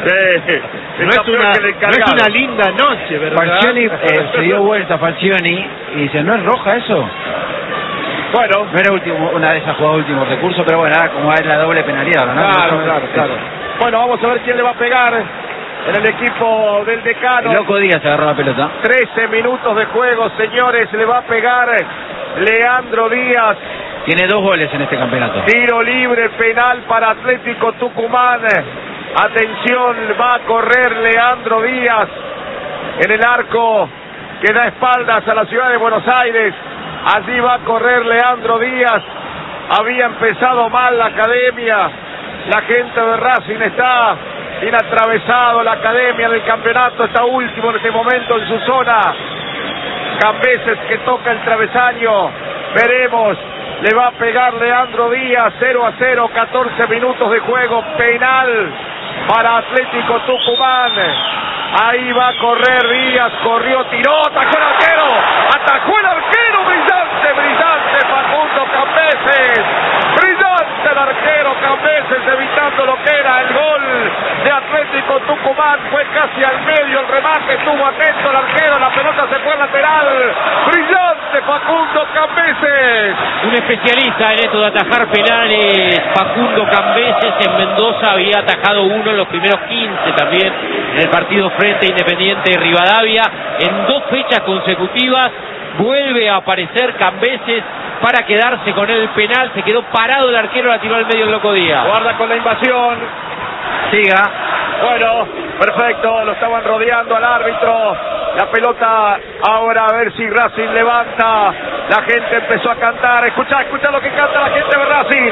No es una linda noche, ¿verdad? Falcioni se dio vuelta, Falcioni, y dice, ¿no es roja eso? Bueno. No era una de esas jugadas de último recurso, pero bueno, como es la doble penalidad, ¿no? Claro. Bueno, vamos a ver quién le va a pegar en el equipo del Decano. El Loco Díaz agarró la pelota. 13 minutos de juego, señores. Le va a pegar Leandro Díaz. Tiene 2 goles en este campeonato. Tiro libre, penal para Atlético Tucumán. Atención, va a correr Leandro Díaz en el arco que da espaldas a la ciudad de Buenos Aires. Allí va a correr Leandro Díaz. Había empezado mal la academia. La gente de Racing está bien atravesado. La academia del campeonato está último en este momento en su zona. Cambeses que toca el travesaño. Veremos. Le va a pegar Leandro Díaz. 0-0, 14 minutos de juego. Penal para Atlético Tucumán. Ahí va a correr Díaz. Corrió, tiró, atajó el arquero. Atajó el arquero. Brillante Facundo Cambeses. Brillante el arquero Cambeses, evitando lo que era el gol de Atlético Tucumán. Fue casi al medio el remate. Estuvo atento el arquero. La pelota se fue al lateral. Brillante Facundo Cambeses. Un especialista en esto de atajar penales, Facundo Cambeses. En Mendoza había atajado uno en los primeros 15 también en el partido frente a Independiente de Rivadavia. En 2 fechas consecutivas vuelve a aparecer Cambeses para quedarse con el penal. Se quedó parado el arquero, la tiró al medio el Loco Díaz. Guarda con la invasión. Siga. Bueno, perfecto, lo estaban rodeando al árbitro. La pelota ahora, a ver si Racing levanta. La gente empezó a cantar. Escucha lo que canta la gente de Racing.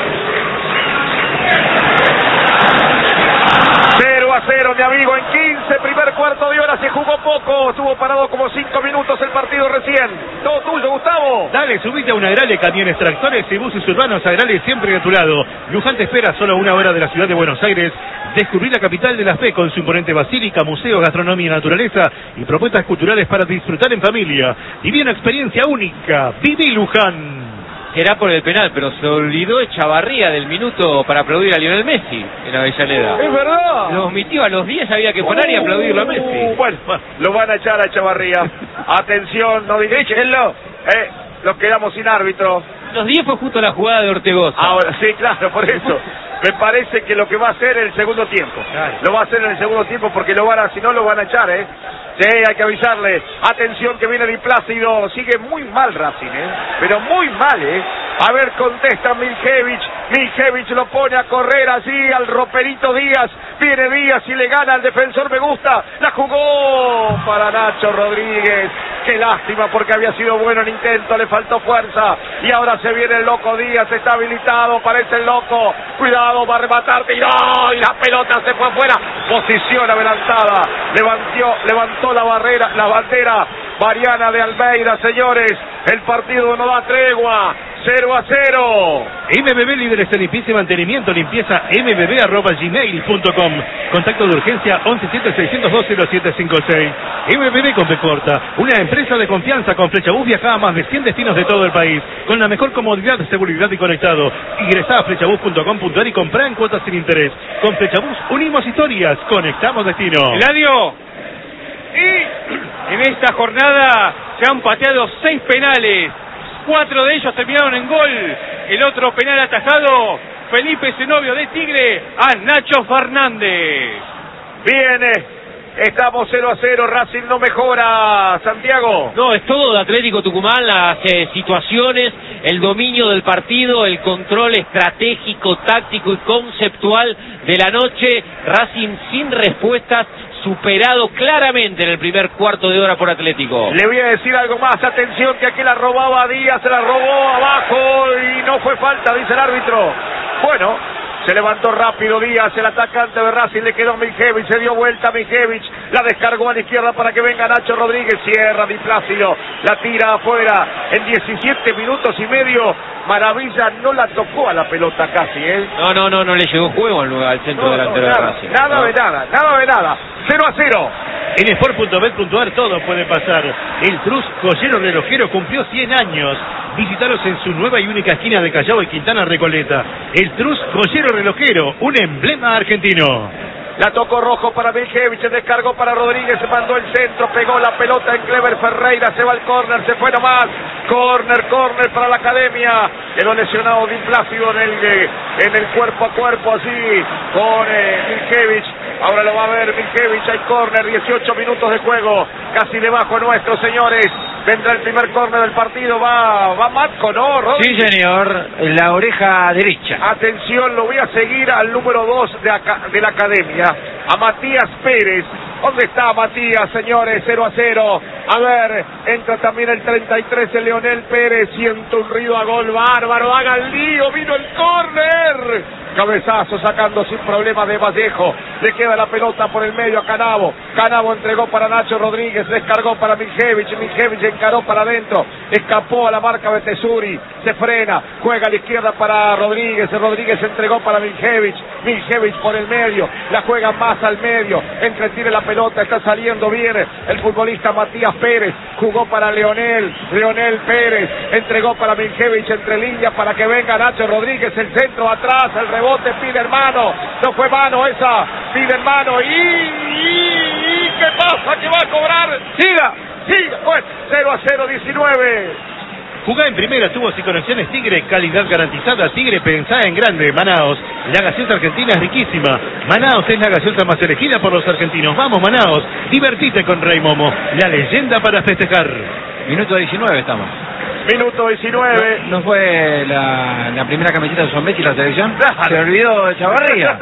0-0, mi amigo, en 15, primer cuarto de hora, se jugó poco, estuvo parado como 5 minutos el partido recién. Todo tuyo, Gustavo. Dale, subite a una Agrale, camiones, tractores y buses urbanos. Agrale siempre de tu lado. Luján te espera solo a 1 hora de la ciudad de Buenos Aires. Descubrí la capital de la fe con su imponente basílica, museo, gastronomía, naturaleza y propuestas culturales para disfrutar en familia. Viví una experiencia única. Viví Luján. Será por el penal, pero se olvidó Echevarría del minuto para aplaudir a Lionel Messi en Avellaneda. Es verdad. Lo omitió, a los 10 había que parar y aplaudirlo a Messi. Bueno, lo van a echar a Echevarría. Atención, no digan. Échenlo. Nos quedamos sin árbitro. Los 10 fue justo la jugada de Ortegoza. Ahora, sí, claro, por eso. Me parece que lo que va a hacer en el segundo tiempo. Claro. Lo va a hacer en el segundo tiempo porque si no lo van a echar, Sí, hay que avisarle. Atención que viene Di Plácido. Sigue muy mal Racing, pero muy mal, A ver, contesta Miljevich. Miljevich lo pone a correr allí al roperito Díaz. Viene Díaz y le gana al defensor. Me gusta. La jugó para Nacho Rodríguez. Qué lástima porque había sido bueno el intento. Le faltó fuerza. Y ahora se viene el Loco Díaz. Está habilitado. Parece el Loco. Cuidado, va a rematar. Tiró y la pelota se fue afuera. Posición adelantada. Levantó la bandera Mariana de Almeida, señores. El partido no da tregua. 0-0. MBB líderes en limpieza y mantenimiento. Limpieza mbb@gmail.com. Contacto de urgencia 1176020756. MBB con B corta. Una empresa de confianza. Con Flechabús viaja a más de 100 destinos de todo el país. Con la mejor comodidad, seguridad y conectado. Ingresá a flechabús.com.ar y comprá en cuotas sin interés. Con Flechabús unimos historias. Conectamos destino. Eladio. Y en esta jornada se han pateado 6 penales. 4 de ellos terminaron en gol. El otro penal atajado, Felipe Zenobio de Tigre a Nacho Fernández. Viene Estamos 0-0, Racing no mejora, Santiago. No, es todo de Atlético Tucumán, las situaciones, el dominio del partido, el control estratégico, táctico y conceptual de la noche. Racing sin respuestas, superado claramente en el primer cuarto de hora por Atlético. Le voy a decir algo más, atención que aquí la robaba Díaz, se la robó abajo y no fue falta, dice el árbitro. Bueno, se levantó rápido Díaz, el atacante de Racing, le quedó Miljevich, se dio vuelta Miljevich, la descargó a la izquierda para que venga Nacho Rodríguez, cierra Di Plácido, la tira afuera en 17 minutos y medio. Maravilla no la tocó a la pelota casi, ¿eh? No le llegó juego al centro delantero de Racing. Nada de nada. 0-0. En Sport.bet.ar todo puede pasar. El Trus Joyero Relojero cumplió 100 años. Visítalos en su nueva y única esquina de Callao y Quintana Recoleta. El Trus Joyero Relojero, un emblema argentino. La tocó Rojo para Miljevich, descargó para Rodríguez, se mandó el centro, pegó la pelota en Clever Ferreira, se va al córner, se fue nomás. Córner para la Academia. Quedó lesionado Di Plácido en el cuerpo a cuerpo, así, con Miljevich. Ahora lo va a ver Miljevich, hay córner, 18 minutos de juego, casi debajo nuestro, señores. Vendrá el primer córner del partido, va Matco, ¿no, Rodríguez? Sí, señor, la oreja derecha. Atención, lo voy a seguir al número 2 de la Academia, a Matías Pérez. ¿Dónde está Matías, señores? 0-0. A ver, entra también el 33, el Leonel Pérez. Siento un ruido a gol bárbaro. Haga el lío, vino el córner. Cabezazo sacando sin problema de Vallejo. Le queda la pelota por el medio a Canavo. Canavo entregó para Nacho Rodríguez. Descargó para Miljevich. Miljevich encaró para adentro. Escapó a la marca de Tesuri. Se frena. Juega a la izquierda para Rodríguez. Rodríguez entregó para Miljevich. Miljevich por el medio. La juega más al medio. Entretiene la pelota. Está saliendo bien el futbolista Matías Pérez. Jugó para Leonel Pérez. Entregó para Miljevich entre líneas para que venga Nacho Rodríguez. El centro atrás. El rebote pide hermano. No fue mano esa. Pide hermano. ¿Y qué pasa? ¿Qué va a cobrar? Siga. Pues 0-0, 19. Jugá en primera, tubos y conexiones Tigre, calidad garantizada. Tigre, pensá en grande. Manaos, la gaseosa argentina es riquísima. Manaos es la gaseosa más elegida por los argentinos. Vamos, Manaos, divertite con Rey Momo, la leyenda para festejar. Minuto 19 estamos. Minuto 19. ¿No fue la primera camiseta de Zombetti y la televisión? Se olvidó de Chavarría.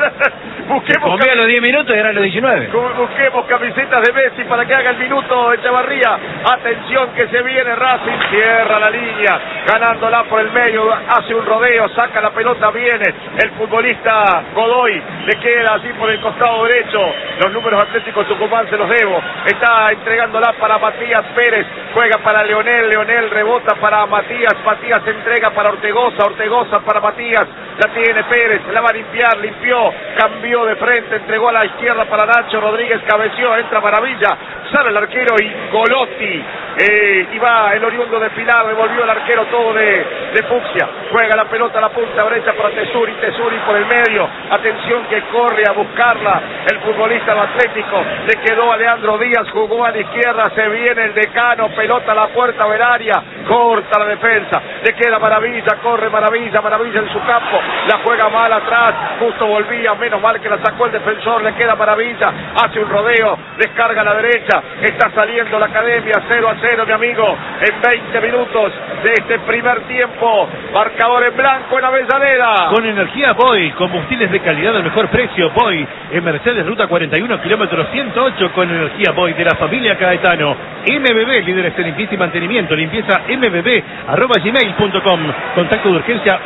Comía los 10 minutos y eran los 19. Busquemos camisetas de Messi para que haga el minuto de Chavarría. Atención que se viene Racing, cierra la línea, ganándola por el medio, hace un rodeo, saca la pelota, viene el futbolista Godoy, le queda así por el costado derecho. Los números Atlético Tucumán se los debo. Está entregándola para Matías Pérez, juega para Leonel rebota para Matías entrega para Ortegoza para Matías, la tiene Pérez, la va a limpiar, limpió, cambió de frente, entregó a la izquierda para Nacho Rodríguez, cabeció, entra Maravilla, sale el arquero Ingolotti, y va el oriundo de Pilar, devolvió el arquero todo de Fucsia, juega la pelota a la punta derecha para Tesuri por el medio, atención que corre a buscarla el futbolista del Atlético, le quedó a Leandro Díaz, jugó a la izquierda, se viene el decano, pelota a la puerta del área, corta la defensa, le queda Maravilla, corre Maravilla en su campo, la juega mal atrás, justo volvía, menos mal que la sacó el defensor, le queda Maravilla, hace un rodeo, descarga a la derecha, está saliendo la Academia, 0-0 mi amigo, en 20 minutos de este primer tiempo, marcador en blanco en Avellaneda. Con energía Boy, combustibles de calidad al mejor precio, Boy, en Mercedes Ruta 41, kilómetro 108, con energía Boy de la familia Caetano. MBB, líderes en limpieza y mantenimiento, limpieza mbb@gmail.com, contacto de urgencia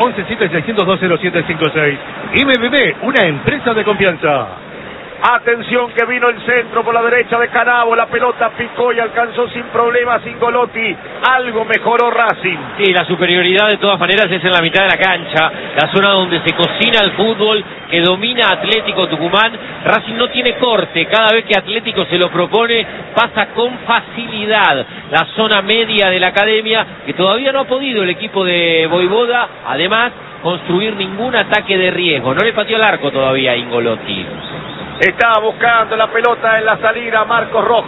1176020756. MBB, una empresa de confianza. Atención que vino el centro por la derecha de Canavo, la pelota picó y alcanzó sin problemas Ingolotti, algo mejoró Racing. Sí, la superioridad de todas maneras es en la mitad de la cancha, la zona donde se cocina el fútbol, que domina Atlético Tucumán. Racing no tiene corte, cada vez que Atlético se lo propone pasa con facilidad la zona media de la Academia, que todavía no ha podido el equipo de Voivoda, además, construir ningún ataque de riesgo, no le pateó el arco todavía a Ingolotti. Está buscando la pelota en la salida Marcos Rojo.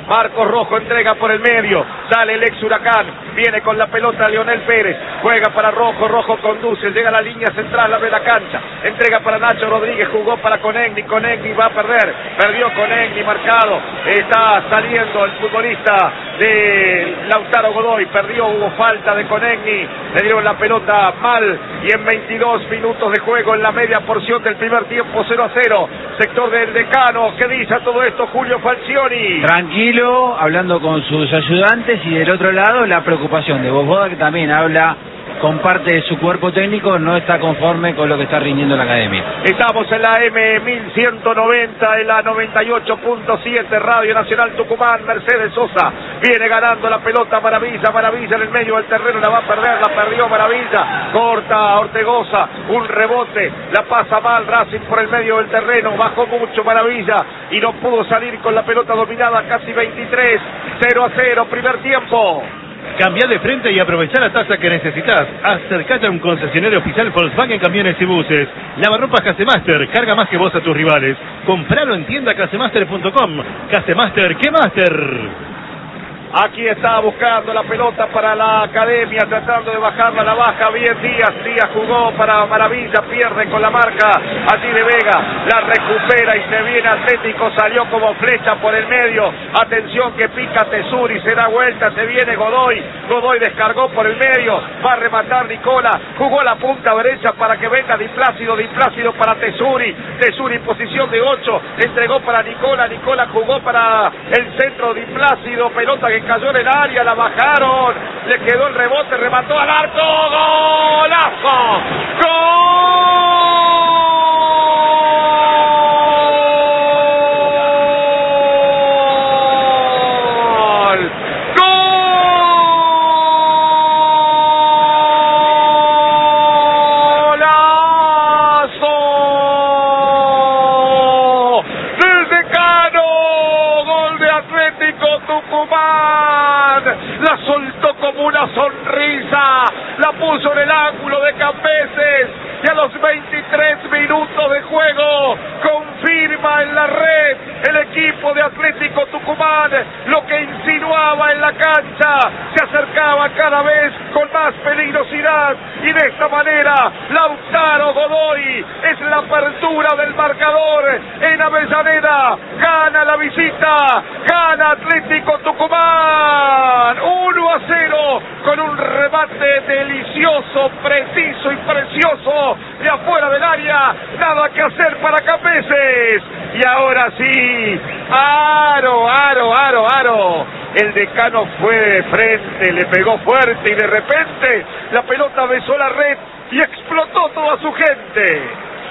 Marcos Rojo entrega por el medio, sale el ex Huracán, viene con la pelota Leonel Pérez, juega para Rojo, Rojo conduce, llega a la línea central, abre la cancha, entrega para Nacho Rodríguez, jugó para Conegni va a perder, perdió Conegni, marcado, está saliendo el futbolista de Lautaro Godoy, perdió, hubo falta de Conegni, le dieron la pelota mal, y en 22 minutos de juego en la media porción del primer tiempo, 0-0, sector del Decano. ¿Qué dice a todo esto Julio Falcioni? Tranquilo, hablando con sus ayudantes, y del otro lado la preocupación de Boboda, que también habla con parte de su cuerpo técnico, no está conforme con lo que está rindiendo la academia. Estamos en la M1190, en la 98.7, Radio Nacional Tucumán. Mercedes Sosa viene ganando la pelota, Maravilla en el medio del terreno, la va a perder, la perdió Maravilla, corta Ortegoza, un rebote, la pasa mal Racing por el medio del terreno, bajó mucho Maravilla y no pudo salir con la pelota dominada, casi 23, 0-0, primer tiempo. Cambia de frente y aprovecha la tasa que necesitas. Acercate a un concesionario oficial Volkswagen Camiones y Buses. Lavarropas Casemaster, carga más que vos a tus rivales. Compralo en tienda casemaster.com. Casemaster, ¿qué Master? Aquí está buscando la pelota para la academia, tratando de bajarla, la baja bien Díaz jugó para Maravilla, pierde con la marca allí de Vega, la recupera y se viene Atlético, salió como flecha por el medio, atención que pica Tesuri, se da vuelta, se viene Godoy descargó por el medio, va a rematar Nicola, jugó la punta derecha para que venga Di Plácido para Tesuri posición de 8, entregó para Nicola jugó para el centro Di Plácido, pelota que cayó en el área, la bajaron, le quedó el rebote, remató al arco, ¡golazo! Sonrisa, la puso en el ángulo de Cambeses y a los 23 minutos de juego confirma en la red el equipo de Atlético Tucumán lo que insinuaba en la cancha, se acercaba cada vez con más peligrosidad y de esta manera Lautaro Godoy es la apertura del marcador en Avellaneda, gana la visita, gana Atlético Tucumán 1-0 con un remate delicioso, preciso y precioso de afuera del área, nada que hacer para Cambeses. Y ahora sí, aro. El Decano fue de frente, le pegó fuerte y de repente la pelota besó la red y explotó toda su gente.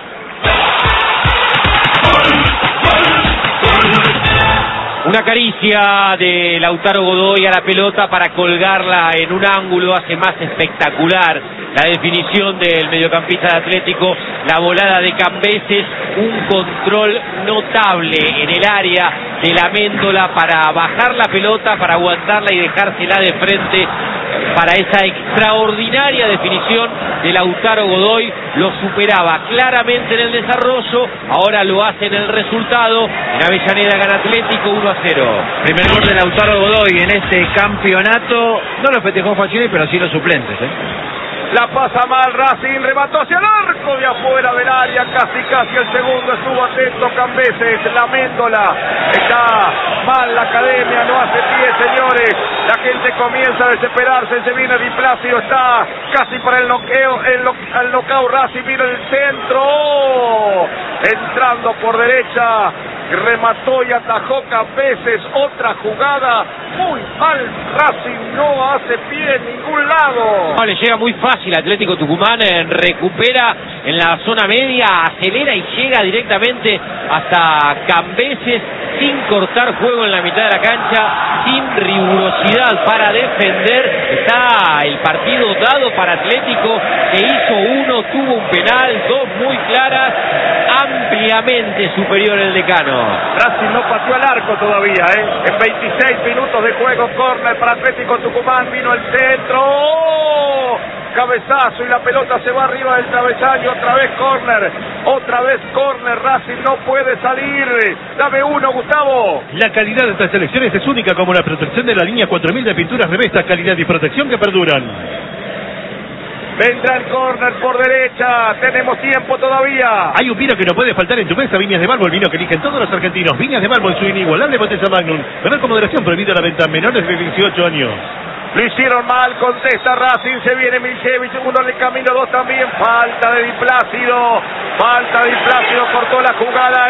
Una caricia de Lautaro Godoy a la pelota para colgarla en un ángulo hace más espectacular la definición del mediocampista de Atlético, la volada de Cambeses, un control notable en el área de la Méndola para bajar la pelota, para aguantarla y dejársela de frente para esa extraordinaria definición de Lautaro Godoy. Lo superaba claramente en el desarrollo, ahora lo hace en el resultado. En Avellaneda gana Atlético 1-0. Primer gol de Lautaro Godoy en este campeonato. No lo festejó Falcioni, pero sí los suplentes, La pasa mal Racing, remató hacia el arco de afuera del área, casi el segundo, estuvo atento Cambeses, la Méndola, está mal la academia, no hace pie señores, la gente comienza a desesperarse, se viene Di Plácido, está casi para el noqueo, el knockout Racing, mira el centro, entrando por derecha, remató y atajó Cambeses, otra jugada, muy mal Racing, no hace pie en ningún lado. No, le llega muy fácil Atlético Tucumán, recupera en la zona media, acelera y llega directamente hasta Cambeses sin cortar juego en la mitad de la cancha, sin rigurosidad para defender. Está el partido dado para Atlético, que hizo uno, tuvo un penal, dos muy claras, ampliamente superior el Decano. Racing no pateó al arco todavía, en 26 minutos de juego, córner para Atlético Tucumán, vino el centro, ¡oh! Cabezazo y la pelota se va arriba del travesaño, otra vez córner Otra vez córner, Racing no puede salir. Dame uno, Gustavo. La calidad de estas selecciones es única, como la protección de la línea 4000 de pinturas Revesta, calidad y protección que perduran. Vendrá el córner por derecha, tenemos tiempo todavía. Hay un vino que no puede faltar en tu mesa, Viñas de Mármol, el vino que eligen todos los argentinos. Viñas de Mármol, su inigualable botella Magnum. Beber con moderación, prohibido la venta a menores de 18 años. Lo hicieron mal, contesta Racing, se viene Milchevich, uno en el camino, dos también, falta de Di Plácido, cortó la jugada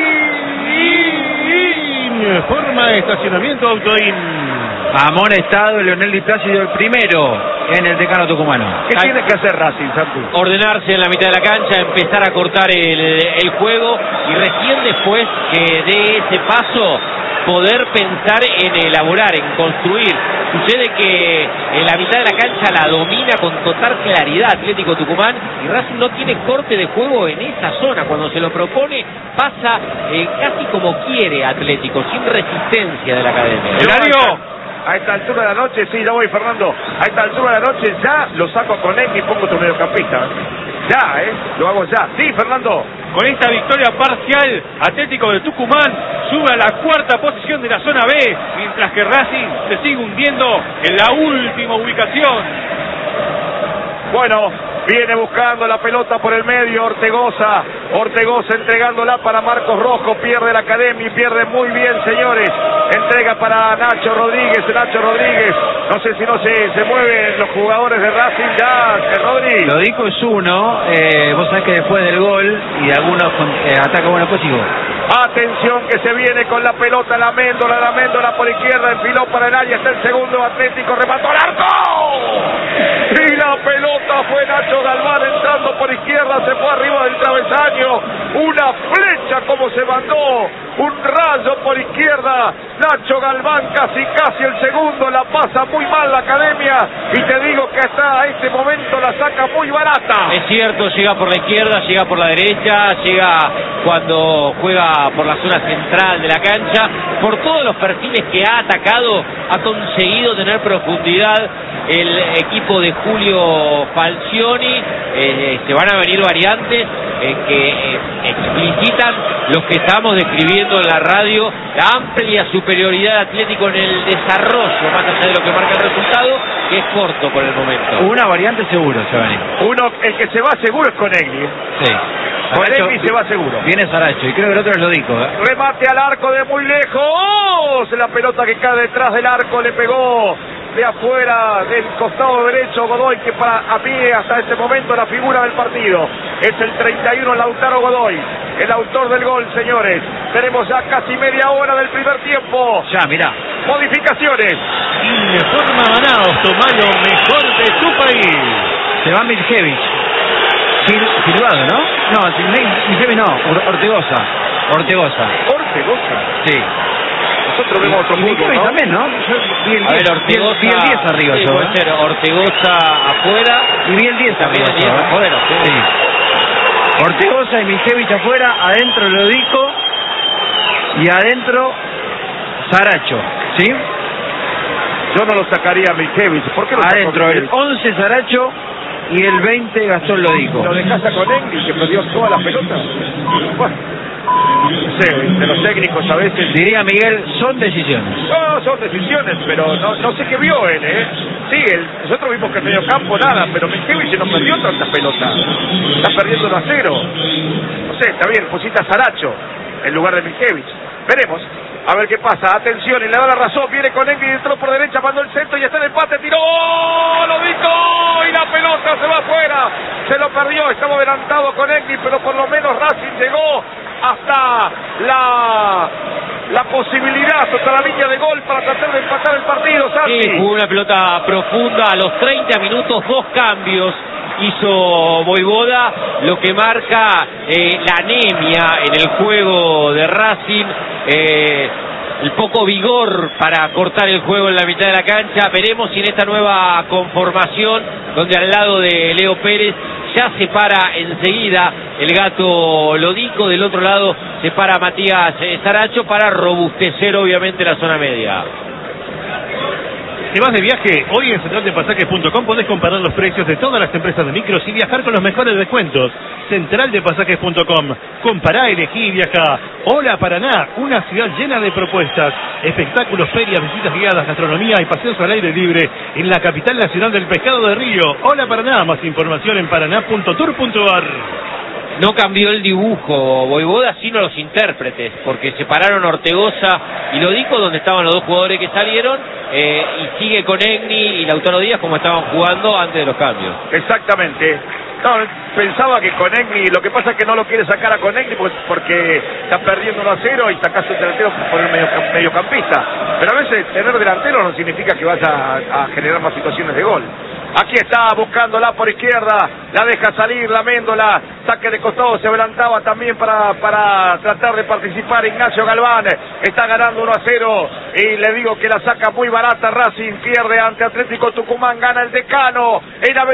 y forma de estacionamiento Autoin. Amonestado Leonel Di Plácido, el primero en el Decano tucumano. ¿Qué tiene que hacer Racing, Santu? Ordenarse en la mitad de la cancha, empezar a cortar el juego y recién después que dé ese paso poder pensar en elaborar, en construir. Sucede que en la mitad de la cancha la domina con total claridad Atlético Tucumán y Racing no tiene corte de juego en esa zona. Cuando se lo propone pasa casi como quiere Atlético, sin resistencia de la academia. ¡Horario! A esta altura de la noche, sí, ya voy, Fernando. A esta altura de la noche ya lo saco con él y pongo tu mediocampista. Ya, lo hago ya. Sí, Fernando. Con esta victoria parcial, Atlético de Tucumán sube a la cuarta posición de la zona B, mientras que Racing se sigue hundiendo en la última ubicación. Bueno, viene buscando la pelota por el medio Ortegoza entregándola para Marcos Rojo, pierde la academia y pierde muy bien, señores. Entrega para Nacho Rodríguez, no sé si no se mueven los jugadores de Racing ya, Rodríguez. Lo dijo es uno, vos sabés que después del gol y de algunos ataques, bueno, pues sigo. Atención que se viene con la pelota, la Méndola por izquierda, enfiló para el área, está el segundo Atlético, remató al arco. Y la pelota fue Nacho Galván entrando por izquierda, se fue arriba del travesaño, una flecha como se mandó, un rayo por izquierda, Nacho Galván casi el segundo, la pasa muy mal la academia y te digo que hasta este momento la saca muy barata. Es cierto, llega por la izquierda, llega por la derecha, llega cuando juega por la zona central de la cancha, por todos los perfiles que ha atacado, ha conseguido tener profundidad el equipo de Julio Falcioni. Se van a venir variantes que explicitan lo que estamos describiendo en la radio, la amplia superioridad de Atlético en el desarrollo, más allá de lo que marca el resultado, que es corto por el momento. Una variante seguro se va a venir. El que se va seguro es Conegli. Sí. Con Egli se va seguro. Viene Saracho y creo que el otro es Lodico. Remate al arco de muy lejos. La pelota que cae detrás del arco le pegó de afuera del costado derecho Godoy, que para mí hasta este momento la figura del partido. Es el 31 Lautaro Godoy, el autor del gol, señores. Tenemos ya casi media hora del primer tiempo. Ya, mirá. Modificaciones. Informa Manaos, toma lo mejor de tu país. Se va Milchevich. Silvado, ¿no? No, Milchevich no, Ortegoza. Sí. Nosotros vemos otro fútbol, ¿no? También, ¿no? Vi el 10 arriba, sí, yo. Puede ser Ortegoza afuera. Y vi el 10 arriba. El 10 afuera, sí. Ortegoza y Milchevich afuera, adentro Lodico y adentro Saracho, ¿sí? Yo no lo sacaría a Milchevich. ¿Por qué lo adentro el 11 Saracho y el 20 Gastón Lodico. ¿Lo dejas a Conegli, que perdió toda la pelota? Bueno, no sé, de los técnicos a veces... Diría Miguel, son decisiones. No, son decisiones, pero no sé qué vio él, ¿eh? Sí, nosotros vimos que en medio campo nada, pero Milchevich no perdió tantas pelotas. Está perdiendo 1-0. No sé, está bien, pusiste a Saracho en lugar de Milchevich. Veremos. A ver qué pasa, atención, y le da la razón, viene con Egli, entró por derecha, mandó el centro y está en el empate, tiró, lo dijo, y la pelota se va afuera, se lo perdió, estaba adelantado con Egli, pero por lo menos Racing llegó hasta la posibilidad, hasta la línea de gol para tratar de empatar el partido, Santi. Sí, jugó una pelota profunda, a los 30 minutos, 2 cambios hizo Voivoda, lo que marca la anemia en el juego de Racing, el poco vigor para cortar el juego en la mitad de la cancha. Veremos si en esta nueva conformación, donde al lado de Leo Pérez ya se para enseguida el gato Lodico, del otro lado se para Matías Saracho para robustecer obviamente la zona media. ¿Te vas de viaje? Hoy en centraldepasajes.com podés comparar los precios de todas las empresas de micros y viajar con los mejores descuentos. Centraldepasajes.com. Compará, elegí y viajá. Hola Paraná, una ciudad llena de propuestas. Espectáculos, ferias, visitas guiadas, gastronomía y paseos al aire libre en la capital nacional del pescado de Río. Hola Paraná, más información en paraná.tour.ar. No cambió el dibujo Voivoda, sino los intérpretes, porque separaron Ortegoza y Lodico, donde estaban los dos jugadores que salieron, y sigue con Egni y Lautaro Díaz como estaban jugando antes de los cambios. Exactamente. No, pensaba que Conegni, lo que pasa es que no lo quiere sacar a Conegni porque está perdiendo 1-0 y sacás un delantero por el mediocampista. Pero a veces tener delantero no significa que vas a generar más situaciones de gol. Aquí está buscándola por izquierda, la deja salir, la Méndola, saque de costado, se adelantaba también para tratar de participar Ignacio Galván, está ganando 1-0 y le digo que la saca muy barata Racing, pierde ante Atlético Tucumán, gana el Decano, en